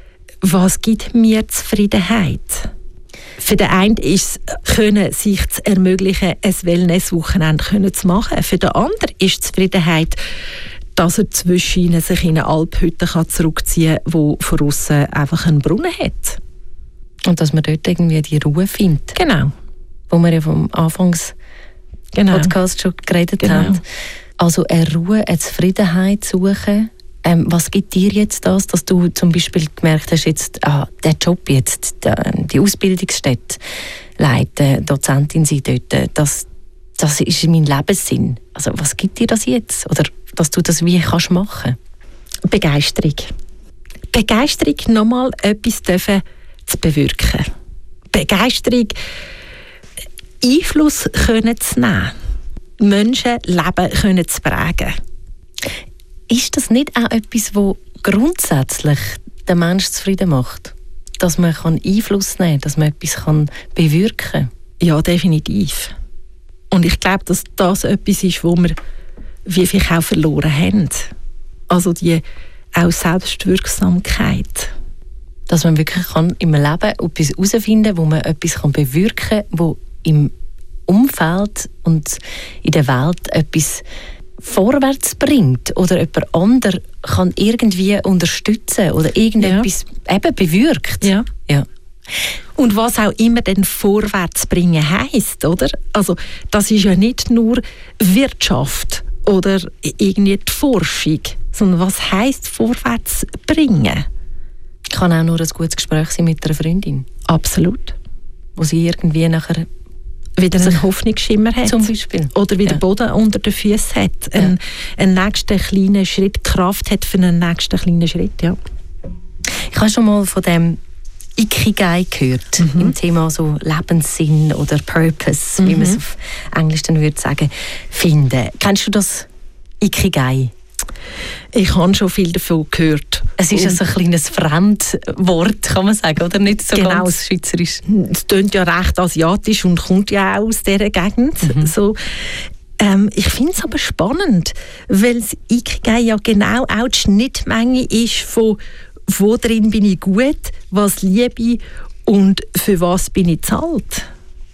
was gibt mir Zufriedenheit? Für den einen ist es, können sich zu ermöglichen, ein Wellness-Wochenende zu machen. Für den anderen ist Zufriedenheit, dass er zwischen sich in eine Alphütte zurückziehen kann, die von aussen einfach einen Brunnen hat. Und dass man dort irgendwie die Ruhe findet. Genau. Wo wir ja vom Podcast schon geredet haben. Also eine Ruhe, eine Zufriedenheit suchen. Was gibt dir jetzt das, dass du zum Beispiel gemerkt hast, jetzt, der Job jetzt, die Ausbildungsstätte leiten, Dozentin sein dort, das ist mein Lebenssinn. Also was gibt dir das jetzt? Oder dass du das wie kannst machen? Begeisterung. Begeisterung, nochmal etwas dürfen zu bewirken. Begeisterung, Einfluss können zu nehmen. Menschenleben können zu prägen. Ist das nicht auch etwas, das grundsätzlich den Menschen zufrieden macht? Dass man Einfluss nehmen kann, dass man etwas bewirken kann? Ja, definitiv. Und ich glaube, dass das etwas ist, wo wir wie viel auch verloren haben. Also die auch Selbstwirksamkeit. Dass man wirklich im Leben etwas herausfinden kann, wo man etwas bewirken kann, wo im Umfeld und in der Welt etwas vorwärts bringt oder jemand anderes kann irgendwie unterstützen oder irgendetwas eben bewirkt. Ja. Ja. Und was auch immer denn vorwärts bringen heisst, oder? Also das ist ja nicht nur Wirtschaft oder irgendwie die Forschung, sondern was heisst vorwärts bringen? Kann auch nur ein gutes Gespräch sein mit einer Freundin. Absolut. Wo sie irgendwie nachher wieder einen Hoffnungsschimmer hat. Zum Beispiel. Oder wieder Boden unter den Füßen hat. Einen nächsten kleinen Schritt, Kraft hat für einen nächsten kleinen Schritt, ja. Ich habe schon mal von dem Ikigai gehört, im Thema so Lebenssinn oder Purpose, wie man es auf Englisch dann würde sagen, finden. Kennst du das Ikigai? Ich habe schon viel davon gehört. Es ist ein kleines Fremdwort, kann man sagen, oder nicht so ganz schweizerisch? Es klingt ja recht asiatisch und kommt ja auch aus dieser Gegend. So, ich finde es aber spannend, weil das Ikigai ja genau auch die Schnittmenge ist von wo drin bin ich gut, was liebe ich und für was bin ich bezahlt.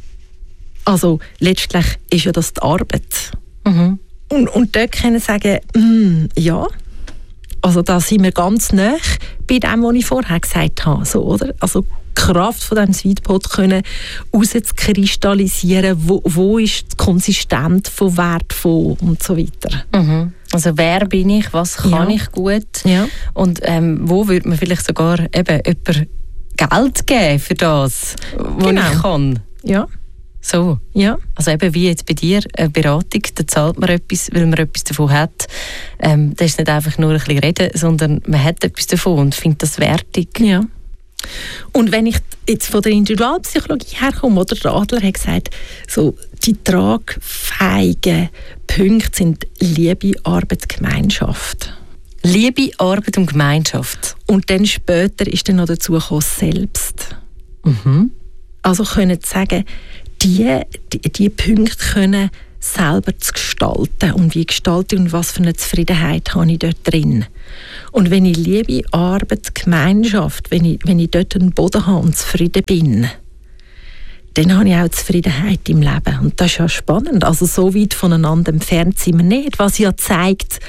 Also letztlich ist ja das die Arbeit. Und dort können sagen, ja, also da sind wir ganz nah bei dem, was ich vorher gesagt habe. So, oder? Also die Kraft von diesem Sweetpot können rauszukristallisieren, wo ist konsistent von Wert von und so weiter. Also wer bin ich, was kann ich gut und wo würde man vielleicht sogar eben jemand Geld geben für das, was ich kann. Ja. So. Ja. Also eben wie jetzt bei dir, eine Beratung, da zahlt man etwas, weil man etwas davon hat. Das ist nicht einfach nur ein bisschen reden, sondern man hat etwas davon und findet das wertig. Ja. Und wenn ich jetzt von der Individualpsychologie herkomme, oder der Adler hat gesagt, so, die tragfähigen Punkte sind Liebe, Arbeit, Gemeinschaft. Liebe, Arbeit und Gemeinschaft. Und dann später ist dann noch dazu gekommen, selbst. Also können sagen, die Punkte können selber zu gestalten. Und wie gestalte ich und was für eine Zufriedenheit habe ich dort drin. Und wenn ich Liebe, Arbeit, Gemeinschaft, wenn ich dort einen Boden habe und zufrieden bin, dann habe ich auch Zufriedenheit im Leben. Und das ist ja spannend. Also so weit voneinander entfernt sind wir nicht. Was ja zeigt,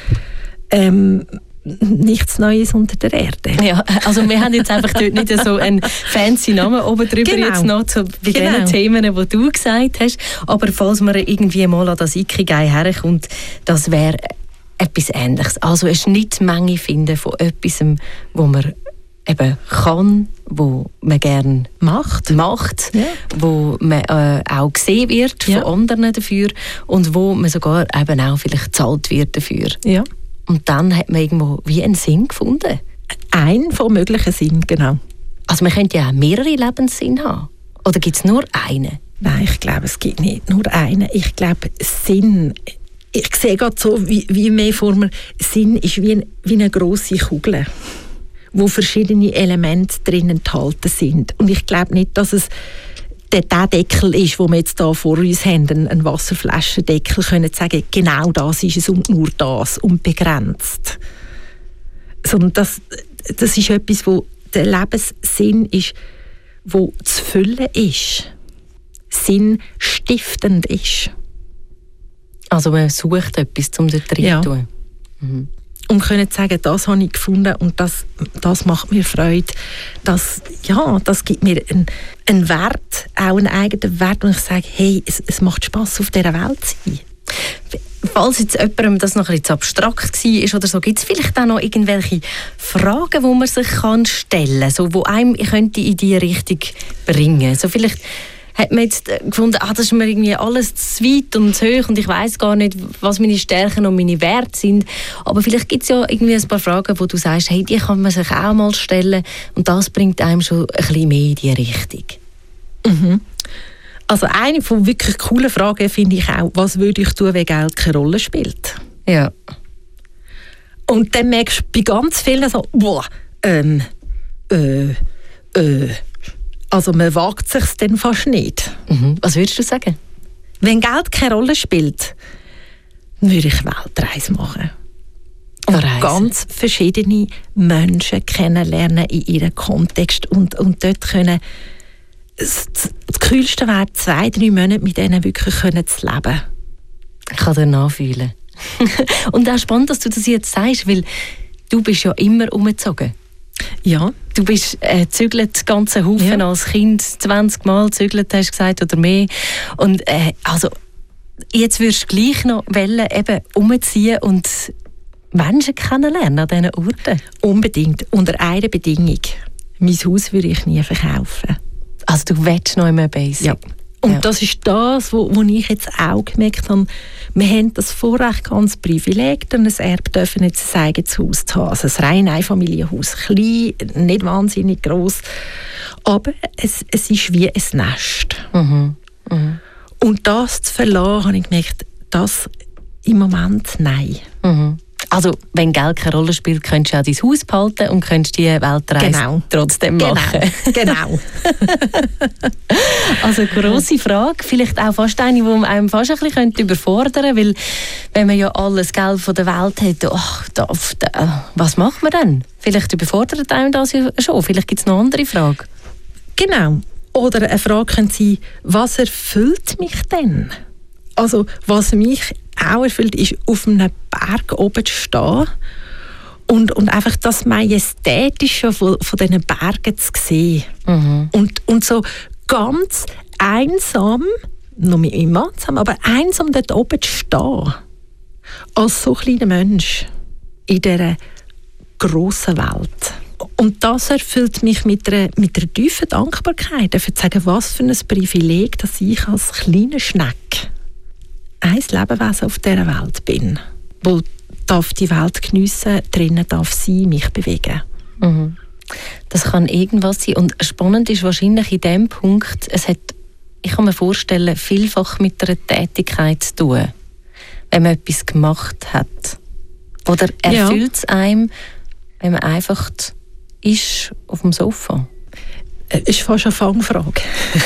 nichts Neues unter der Erde. Ja, also wir haben jetzt einfach dort nicht so einen fancy Namen oben drüber jetzt noch bei den Themen, die du gesagt hast. Aber falls man irgendwie mal an das Ikigai herkommt, das wäre etwas Ähnliches. Also eine Schnittmenge finden von etwas, wo man eben kann, wo man gerne macht ja. Wo man auch gesehen wird von anderen dafür und wo man sogar eben auch vielleicht gezahlt wird dafür. Ja. Und dann hat man irgendwo wie einen Sinn gefunden. Ein von möglichen Sinn, genau. Also man könnte ja auch mehrere Lebenssinn haben. Oder gibt es nur einen? Nein, ich glaube, es gibt nicht nur einen. Ich glaube, Sinn, ich sehe gerade so, wie mehr vor mir, Sinn ist wie eine grosse Kugel, wo verschiedene Elemente drin enthalten sind. Und ich glaube nicht, dass es der Deckel ist, den wir jetzt hier vor uns haben, ein Wasserflaschendeckel, können sagen, genau das ist es und nur das und begrenzt. Sondern das ist etwas, wo der Lebenssinn ist, wo zu füllen ist, sinnstiftend ist. Also man sucht etwas, um dort rein zu tun. Mhm. Und können sagen, das habe ich gefunden und das macht mir Freude. Das gibt mir einen Wert, auch einen eigenen Wert, und ich sage, hey, es macht Spass, auf dieser Welt zu sein. Falls jetzt jemandem das noch ein bisschen abstrakt war oder so, gibt es vielleicht auch noch irgendwelche Fragen, die man sich stellen kann, so, die einem in diese Richtung bringen. So vielleicht hat man jetzt gefunden, das ist mir irgendwie alles zu weit und zu hoch und ich weiss gar nicht, was meine Stärken und meine Werte sind. Aber vielleicht gibt es ja irgendwie ein paar Fragen, wo du sagst, hey, die kann man sich auch mal stellen und das bringt einem schon ein bisschen mehr in die Richtung. Mhm. Also eine von wirklich coolen Fragen finde ich auch, was würde ich tun, wenn Geld keine Rolle spielt? Ja. Und dann merkst du bei ganz vielen so, also man wagt sich dann fast nicht. Mhm. Was würdest du sagen? Wenn Geld keine Rolle spielt, würde ich Weltreise machen. Und ganz verschiedene Menschen kennenlernen in ihrem Kontext und dort können das Coolste wäre, 2-3 Monate mit denen wirklich zu leben. Ich kann dir nachfühlen. Und auch spannend, dass du das jetzt sagst, weil du bist ja immer umgezogen. Ja. Du bist zügelt den ganzen Haufen als Kind 20 Mal gezügelt, hast du gesagt, oder mehr. Und also, jetzt würdest du gleich noch eben umziehen und Menschen kennenlernen an diesen Orten? Unbedingt, unter einer Bedingung. Mein Haus würde ich nie verkaufen. Also du willst noch immer Basic? Ja. Und das ist das, wo ich jetzt auch gemerkt habe, wir haben das Vorrecht, ganz Privileg, ein Erbe dürfen jetzt ein eigenes Haus zu haben. Also ein rein Einfamilienhaus, klein, nicht wahnsinnig gross, aber es ist wie ein Nest. Mhm. Mhm. Und das zu verlassen, habe ich gemerkt, das im Moment nein. Mhm. Also, wenn Geld keine Rolle spielt, könntest du auch dein Haus behalten und könntest die Weltreise trotzdem machen. Genau. Also, grosse Frage. Vielleicht auch fast eine, die einem fast ein bisschen überfordern könnte, weil wenn man ja alles Geld von der Welt hat, was macht man dann? Vielleicht überfordert einem das ja schon. Vielleicht gibt es noch eine andere Frage. Genau. Oder eine Frage könnte sein, was erfüllt mich denn? Also, was mich auch erfüllt, ist, auf einem Berg oben zu stehen und einfach das Majestätische von diesen Bergen zu sehen. Mhm. Und so ganz einsam, noch mit meinem Mann zusammen, aber einsam dort oben zu stehen, als so kleiner Mensch in dieser grossen Welt. Und das erfüllt mich mit einer tiefen Dankbarkeit, dafür zu sagen, was für ein Privileg, dass ich als kleiner Schneck ein Lebewesen auf dieser Welt bin, wo darf die Welt geniessen, drinnen darf sie mich bewegen. Mhm. Das kann irgendwas sein. Und spannend ist wahrscheinlich in dem Punkt, ich kann mir vorstellen, vielfach mit einer Tätigkeit zu tun, wenn man etwas gemacht hat. Oder erfüllt es einem, wenn man einfach ist auf dem Sofa? Ist fast eine Fangfrage.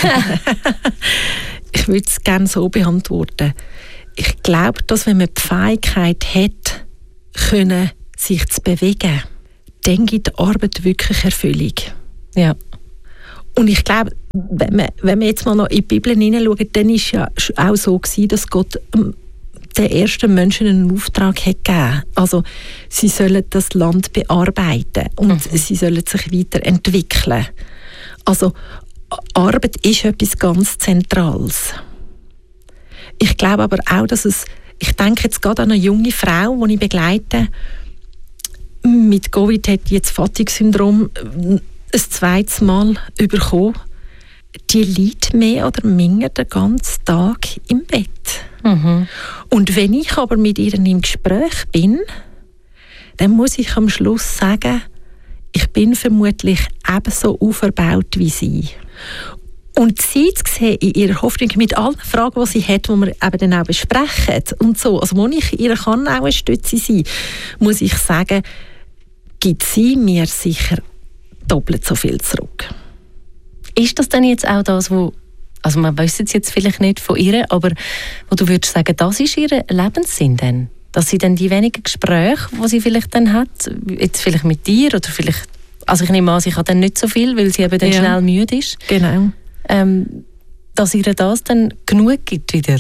Ich würde es gerne so beantworten. Ich glaube, dass wenn man die Fähigkeit hat, sich zu bewegen, dann gibt die Arbeit wirklich Erfüllung. Ja. Und ich glaube, wenn wir jetzt mal noch in die Bibel hineinschauen, dann war es ja auch so gewesen, dass Gott den ersten Menschen einen Auftrag hat gegeben. Also sie sollen das Land bearbeiten und sie sollen sich weiterentwickeln. Also Arbeit ist etwas ganz Zentrales. Ich glaube aber auch, dass ich denke jetzt gerade an eine junge Frau, die ich begleite, mit Covid hat die jetzt Fatigue-Syndrom ein zweites Mal bekommen. Die liegt mehr oder minder den ganzen Tag im Bett. Mhm. Und wenn ich aber mit ihr im Gespräch bin, dann muss ich am Schluss sagen, ich bin vermutlich ebenso auferbaut wie sie. Und sie zu sehen in ihrer Hoffnung mit allen Fragen, die sie hat, die wir eben dann auch besprechen und so, also wo ich ihr kann auch eine Stütze sein, muss ich sagen, gibt sie mir sicher doppelt so viel zurück. Ist das denn jetzt auch das, also man weiss es jetzt vielleicht nicht von ihr, aber wo du würdest sagen, das ist ihr Lebenssinn denn? Dass sie dann die wenigen Gespräche, die sie vielleicht dann hat, jetzt vielleicht mit dir oder vielleicht, also ich nehme an, sie hat dann nicht so viel, weil sie eben dann schnell müde ist. Genau. Dass ihr das dann genug gibt wieder?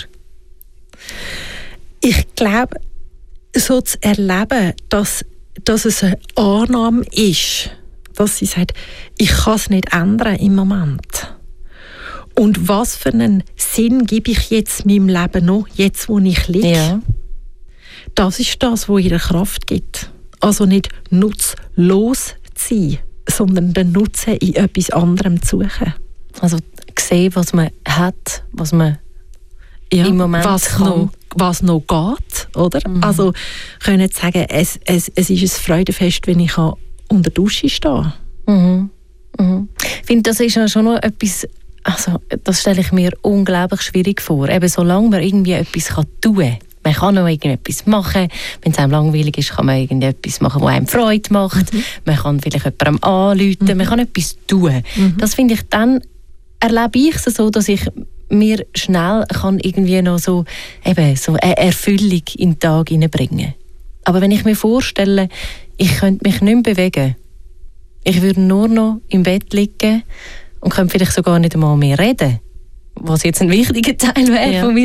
Ich glaube, so zu erleben, dass es eine Annahme ist, dass sie sagt, ich kann es nicht ändern im Moment. Und was für einen Sinn gebe ich jetzt meinem Leben noch, jetzt wo ich liege? Ja. Das ist das, was ihr Kraft gibt. Also nicht nutzlos zu sein, sondern den Nutzen in etwas anderem zu suchen. Also sehen, was man hat, was man im Moment was noch geht, oder? Mhm. Also können sagen, es ist ein Freudenfest, wenn ich unter der Dusche stehe. Mhm. Mhm. Ich finde, das ist ja schon noch etwas, also das stelle ich mir unglaublich schwierig vor. Eben solange man irgendwie etwas tun kann. Man kann noch irgendetwas machen. Wenn es einem langweilig ist, kann man irgendetwas machen, das einem Freude macht. Mhm. Man kann vielleicht jemandem anrufen, man kann etwas tun. Mhm. Das finde ich, dann erlebe ich es so, dass ich mir schnell kann irgendwie noch so eine Erfüllung in den Tag hineinbringen. Aber wenn ich mir vorstelle, ich könnte mich nicht mehr bewegen, ich würde nur noch im Bett liegen und könnte vielleicht sogar nicht einmal mehr reden, was jetzt ein wichtiger Teil wäre von mir.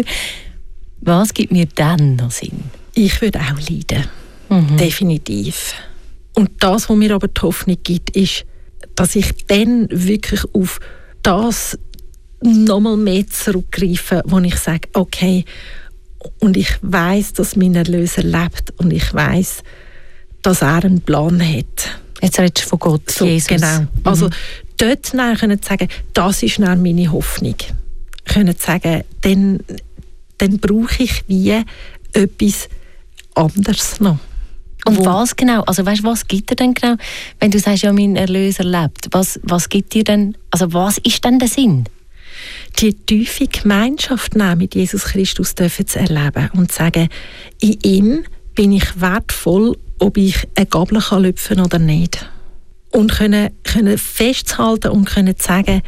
Was gibt mir dann noch Sinn? Ich würde auch leiden. Mhm. Definitiv. Und das, was mir aber die Hoffnung gibt, ist, dass ich dann wirklich auf das nochmal mehr zurückgreife, wo ich sage, okay, und ich weiss, dass mein Erlöser lebt und ich weiss, dass er einen Plan hat. Jetzt redest du von Gott, so, Jesus. Genau. Also dort können zu sagen, das ist dann meine Hoffnung. Können sagen, dann brauche ich wie etwas anderes noch. Und was genau? Also weißt, was gibt dir denn genau, wenn du sagst, ja, mein Erlöser lebt? Was gibt dir denn, also was ist denn der Sinn? Die tiefe Gemeinschaft mit Jesus Christus dürfen zu erleben und zu sagen, in ihm bin ich wertvoll, ob ich eine Gabel lüpfen kann oder nicht. Und können festhalten und können sagen,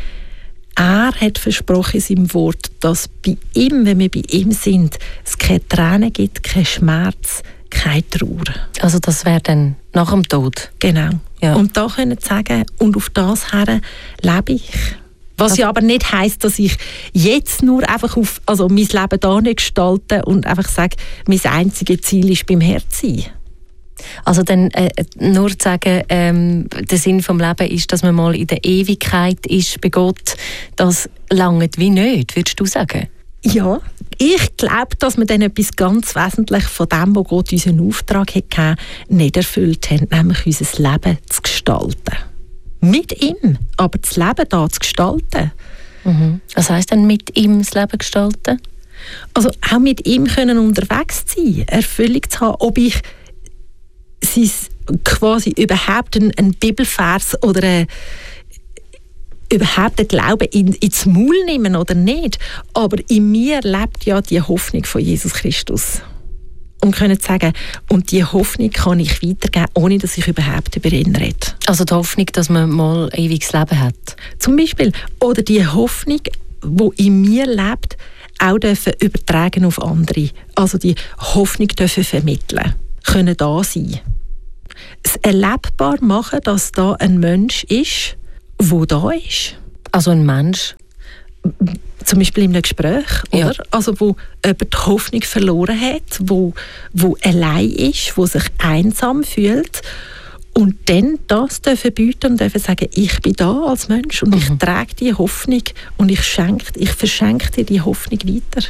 er hat versprochen in seinem Wort, dass bei ihm, wenn wir bei ihm sind, es keine Tränen gibt, kein Schmerz, keine Trauer. Also das wäre dann nach dem Tod? Genau. Ja. Und da können sie sagen, und auf das her lebe ich. Was ja aber nicht heisst, dass ich jetzt nur einfach mein Leben da nicht gestalte und einfach sage, mein einziges Ziel ist beim Herrn zu sein. Also dann nur zu sagen, der Sinn vom Leben ist, dass man mal in der Ewigkeit ist bei Gott, das langt wie nicht, würdest du sagen? Ja, ich glaube, dass wir dann etwas ganz Wesentliches von dem, was Gott unseren Auftrag hatte, nicht erfüllt haben, nämlich unser Leben zu gestalten. Mit ihm, aber das Leben da zu gestalten. Mhm. Was heisst denn mit ihm das Leben gestalten? Also auch mit ihm können unterwegs sein, Erfüllung zu haben, ob ich quasi überhaupt einen Bibelvers oder überhaupt den Glauben ins Maul nehmen oder nicht. Aber in mir lebt ja die Hoffnung von Jesus Christus. und können sagen, und die Hoffnung kann ich weitergeben, ohne dass ich überhaupt über ihn rede. Also die Hoffnung, dass man mal ein ewiges Leben hat? Zum Beispiel. Oder die Hoffnung, die in mir lebt, auch dürfen übertragen auf andere. Also die Hoffnung dürfen vermitteln, können da sein. Es erlebbar machen, dass da ein Mensch ist, der da ist. Also ein Mensch? Zum Beispiel in einem Gespräch, ja. oder? Also wo jemand die Hoffnung verloren hat, wo allein ist, wo sich einsam fühlt und dann das dürfen bieten und dürfen sagen, ich bin da als Mensch und ich trage die Hoffnung und ich verschenke dir die Hoffnung weiter.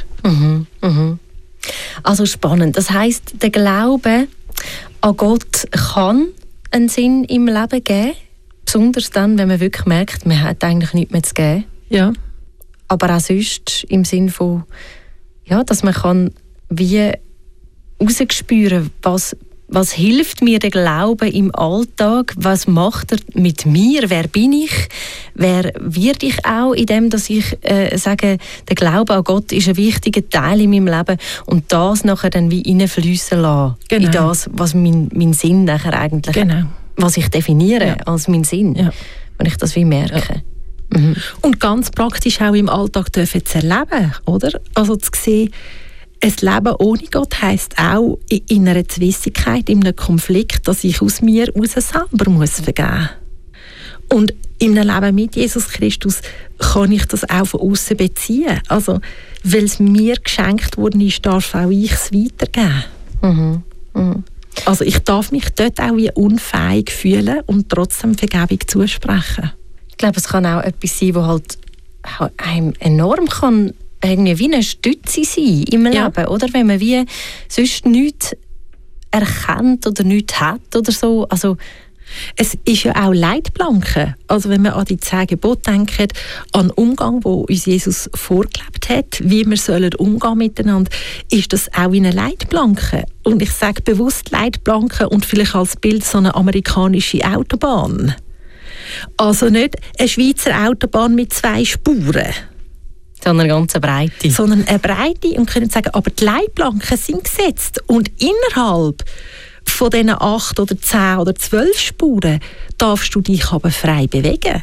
Also spannend. Das heisst, der Glaube an Gott kann einen Sinn im Leben geben, besonders dann, wenn man wirklich merkt, man hat eigentlich nichts mehr zu geben. Ja. Aber auch sonst im Sinn von, ja, dass man kann wie rausspüren, was hilft mir der Glaube im Alltag, was macht er mit mir, wer bin ich, wer werde ich auch in dem, dass ich sage, der Glaube an Gott ist ein wichtiger Teil in meinem Leben und das nachher dann wie reinfliessen lassen, genau. in das, was mein Sinn nachher eigentlich, genau. was ich definiere als mein Sinn, ja. wenn ich das wie merke. Ja. Und ganz praktisch auch im Alltag dürfen zu erleben, oder? Also zu sehen, ein Leben ohne Gott heisst auch in einer Zwistigkeit, in einem Konflikt, dass ich aus mir raus selber muss vergeben. Und in einem Leben mit Jesus Christus kann ich das auch von außen beziehen. Also, weil es mir geschenkt worden ist, darf auch ich es weitergeben. Also ich darf mich dort auch wie unfähig fühlen und trotzdem Vergebung zusprechen. Ich glaube, es kann auch etwas sein, das halt einem enorm kann irgendwie wie eine Stütze sein im Leben, oder? Wenn man wie sonst nichts erkennt oder nichts hat oder so. Also, es ist ja auch Leitplanken. Also wenn man an die 10 Gebote denkt, an den Umgang, wo uns Jesus vorgelebt hat, wie wir sollen umgehen miteinander, ist das auch in einer Leitplanke. Und ich sage bewusst Leitplanke und vielleicht als Bild so eine amerikanische Autobahn. Also nicht eine Schweizer Autobahn mit 2 Spuren. Sondern eine ganz breite. Sondern eine breite und können sagen, aber die Leitplanken sind gesetzt und innerhalb von diesen 8 oder 10 oder 12 Spuren darfst du dich aber frei bewegen.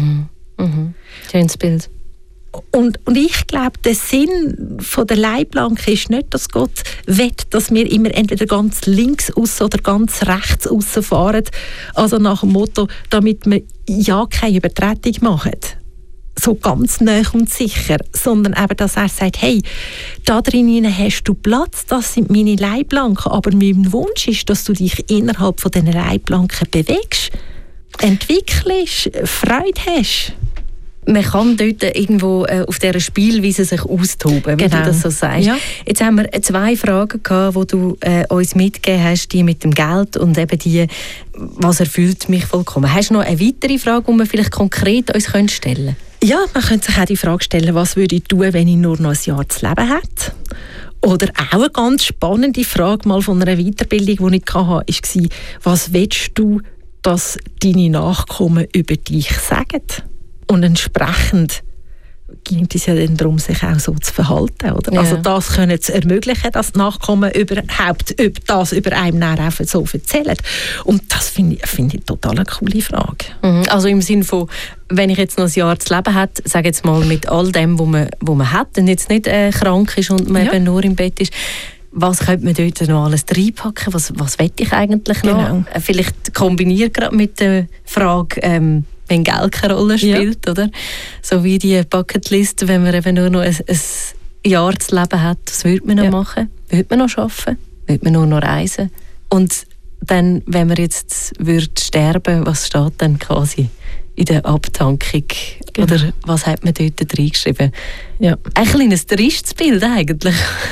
Schönes Bild. Und ich glaube, der Sinn von der Leitplanke ist nicht, dass Gott will, dass wir immer entweder ganz links aussen oder ganz rechts aussen fahren. Also nach dem Motto, damit wir ja keine Übertretung machen. So ganz nah und sicher. Sondern eben, dass er sagt, hey, da drinnen hast du Platz, das sind meine Leitplanken. Aber mein Wunsch ist, dass du dich innerhalb von diesen Leitplanken bewegst, entwickelst, Freude hast. Man kann dort irgendwo auf dieser Spielweise sich austoben, wie du das so sagst. Ja. Jetzt haben wir 2 Fragen gehabt, die du uns mitgegeben hast, die mit dem Geld und eben die, was erfüllt mich vollkommen. Hast du noch eine weitere Frage, die wir vielleicht konkret uns stellen können? Ja, man könnte sich auch die Frage stellen, was würde ich tun, wenn ich nur noch ein Jahr zu leben hätte? Oder auch eine ganz spannende Frage mal von einer Weiterbildung, die ich hatte, war, was willst du, dass deine Nachkommen über dich sagen? Und entsprechend ging es ja dann darum, sich auch so zu verhalten. Oder? Ja. Also das können zu ermöglichen, dass die Nachkommen überhaupt das über einen auch so erzählen. Und das finde ich total eine coole Frage. Also im Sinne von, wenn ich jetzt noch ein Jahr zu leben hätte, sage jetzt mal mit all dem, wo man hat und jetzt nicht krank ist und man eben nur im Bett ist, was könnte man dort noch alles reinpacken? Was will ich eigentlich noch? Genau. Vielleicht kombiniert gerade mit der Frage, wenn Geld keine Rolle spielt, oder? So wie die Bucketlist, wenn man eben nur noch ein Jahr zu leben hat, was würde man noch machen? Würde man noch arbeiten? Würde man nur noch reisen? Und dann, wenn man jetzt sterben, was steht dann quasi in der Abtankung? Genau. Oder was hat man dort reingeschrieben? Ja. Ein kleines tristes Bild eigentlich.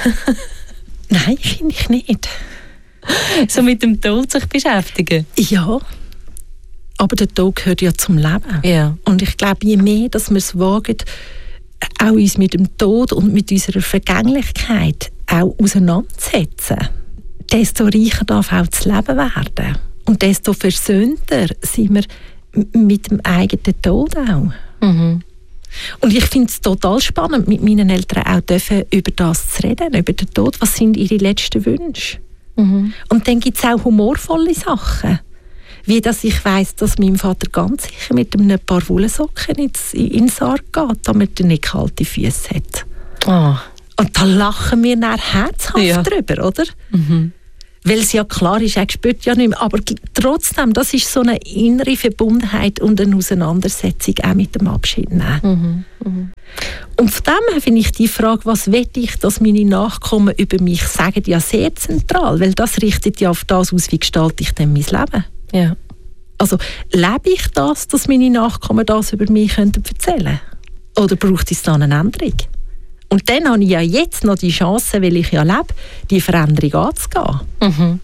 Nein, finde ich nicht. So mit dem Tod sich beschäftigen? Ja. Aber der Tod gehört ja zum Leben. Ja. Und ich glaube, je mehr, dass wir es wagen, auch uns mit dem Tod und mit unserer Vergänglichkeit auch auseinandersetzen, desto reicher darf auch das Leben werden. Und desto versöhnter sind wir mit dem eigenen Tod auch. Und ich finde es total spannend, mit meinen Eltern auch über das zu reden, über den Tod. Was sind ihre letzten Wünsche? Und dann gibt es auch humorvolle Sachen. Wie dass ich weiss, dass mein Vater ganz sicher mit einem paar Wollsocken in den Sarg geht, damit er nicht kalte Füße hat. Oh. Und da lachen wir dann herzhaft drüber, oder? Weil es ja klar ist, er spürt ja nicht mehr. Aber trotzdem, das ist so eine innere Verbundenheit und eine Auseinandersetzung auch mit dem Abschied nehmen. Und von dem her finde ich die Frage, was will ich, dass meine Nachkommen über mich sagen, ja sehr zentral. Weil das richtet ja auf das aus, wie gestalte ich denn mein Leben. Ja. Also lebe ich das, dass meine Nachkommen das über mich erzählen können? Oder braucht es dann eine Änderung? Und dann habe ich ja jetzt noch die Chance, weil ich ja lebe, die Veränderung anzugehen.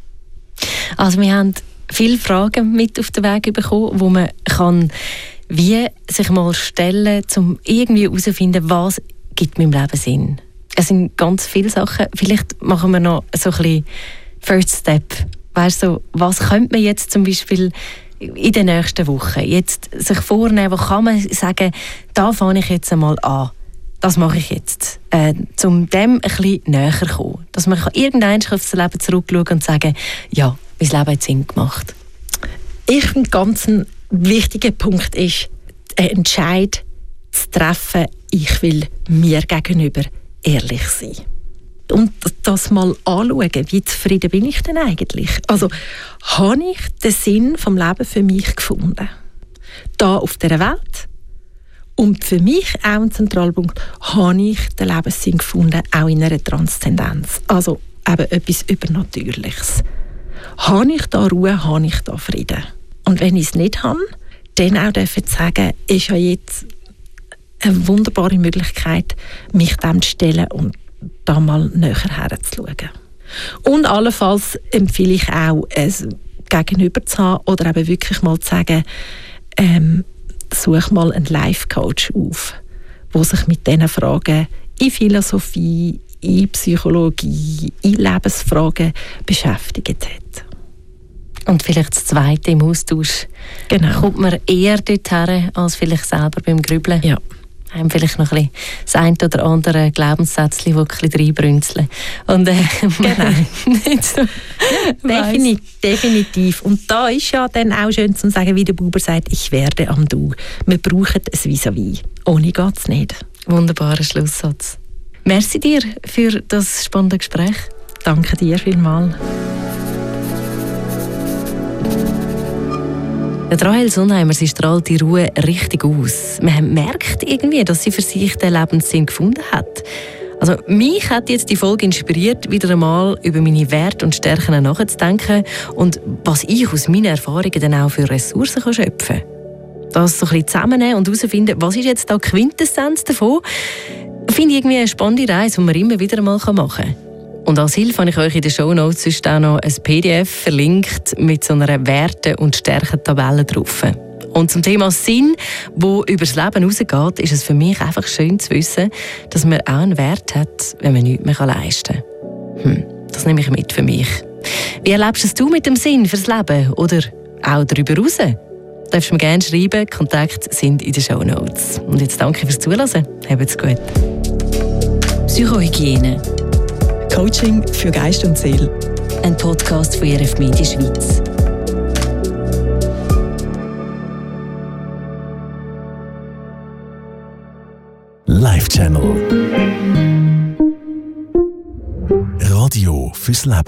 Also wir haben viele Fragen mit auf den Weg bekommen, wo man kann wie sich mal stellen, um irgendwie herauszufinden, was gibt meinem Leben Sinn. Es sind ganz viele Sachen. Vielleicht machen wir noch so ein bisschen First Step. Weißt du, was könnte man jetzt zum Beispiel in den nächsten Wochen jetzt sich vornehmen, wo kann man sagen, da fange ich jetzt einmal an. Das mache ich jetzt, um dem ein bisschen näher zu kommen. Dass man irgendwann auf das Leben zurückschauen und sagen, ja, mein Leben hat Sinn gemacht. Ich finde, ganz ein wichtiger Punkt ist, einen Entscheid zu treffen, ich will mir gegenüber ehrlich sein. Und das mal anschauen, wie zufrieden bin ich denn eigentlich? Also, habe ich den Sinn vom Leben für mich gefunden? Da auf dieser Welt? Und für mich auch ein Zentralpunkt, habe ich den Lebenssinn gefunden, auch in einer Transzendenz. Also eben etwas Übernatürliches. Habe ich da Ruhe, habe ich da Frieden? Und wenn ich es nicht habe, dann auch dürfen sagen, ist ja jetzt eine wunderbare Möglichkeit, mich dem zu stellen und da mal näher herzuschauen. Und allenfalls empfehle ich auch, es gegenüber zu haben oder eben wirklich mal zu sagen, such mal einen Life-Coach auf, der sich mit diesen Fragen in Philosophie, in Psychologie, in Lebensfragen beschäftigt hat. Und vielleicht das Zweite im Austausch. Genau. Kommt man eher dorthin, als vielleicht selber beim Grübeln? Ja. Haben vielleicht noch ein bisschen das eine oder andere Glaubenssätzchen, die ein bisschen reinbrünzeln. Und genau. Nicht so Definitiv. Und da ist ja dann auch schön zu sagen, wie der Buber sagt, ich werde am Du. Wir brauchen ein Vis-à-vis. Ohne geht es nicht. Wunderbarer Schlusssatz. Merci dir für das spannende Gespräch. Danke dir vielmals. Rahel Sundheimer, sie strahlt die Ruhe richtig aus. Man merkt irgendwie, dass sie für sich den Lebenssinn gefunden hat. Also mich hat jetzt die Folge inspiriert, wieder einmal über meine Werte und Stärken nachzudenken und was ich aus meinen Erfahrungen dann auch für Ressourcen schöpfen kann. Das so ein bisschen zusammennehmen und herausfinden, was ist jetzt da die Quintessenz davon, finde ich irgendwie eine spannende Reise, die man immer wieder einmal machen kann. Und als Hilfe habe ich euch in den Shownotes sonst auch noch ein PDF verlinkt mit so einer Werte- und Stärkentabelle drauf. Und zum Thema Sinn, wo über das Leben rausgeht, ist es für mich einfach schön zu wissen, dass man auch einen Wert hat, wenn man nichts mehr leisten kann. Das nehme ich mit für mich. Wie erlebst du mit dem Sinn fürs Leben oder auch darüber raus? Darfst du mir gerne schreiben, Kontakte sind in den Shownotes. Und jetzt danke fürs Zuhören. Habt's gut. Psychohygiene. Coaching für Geist und Seele. Ein Podcast von ERF Media Schweiz. Live Channel. Radio fürs Leben.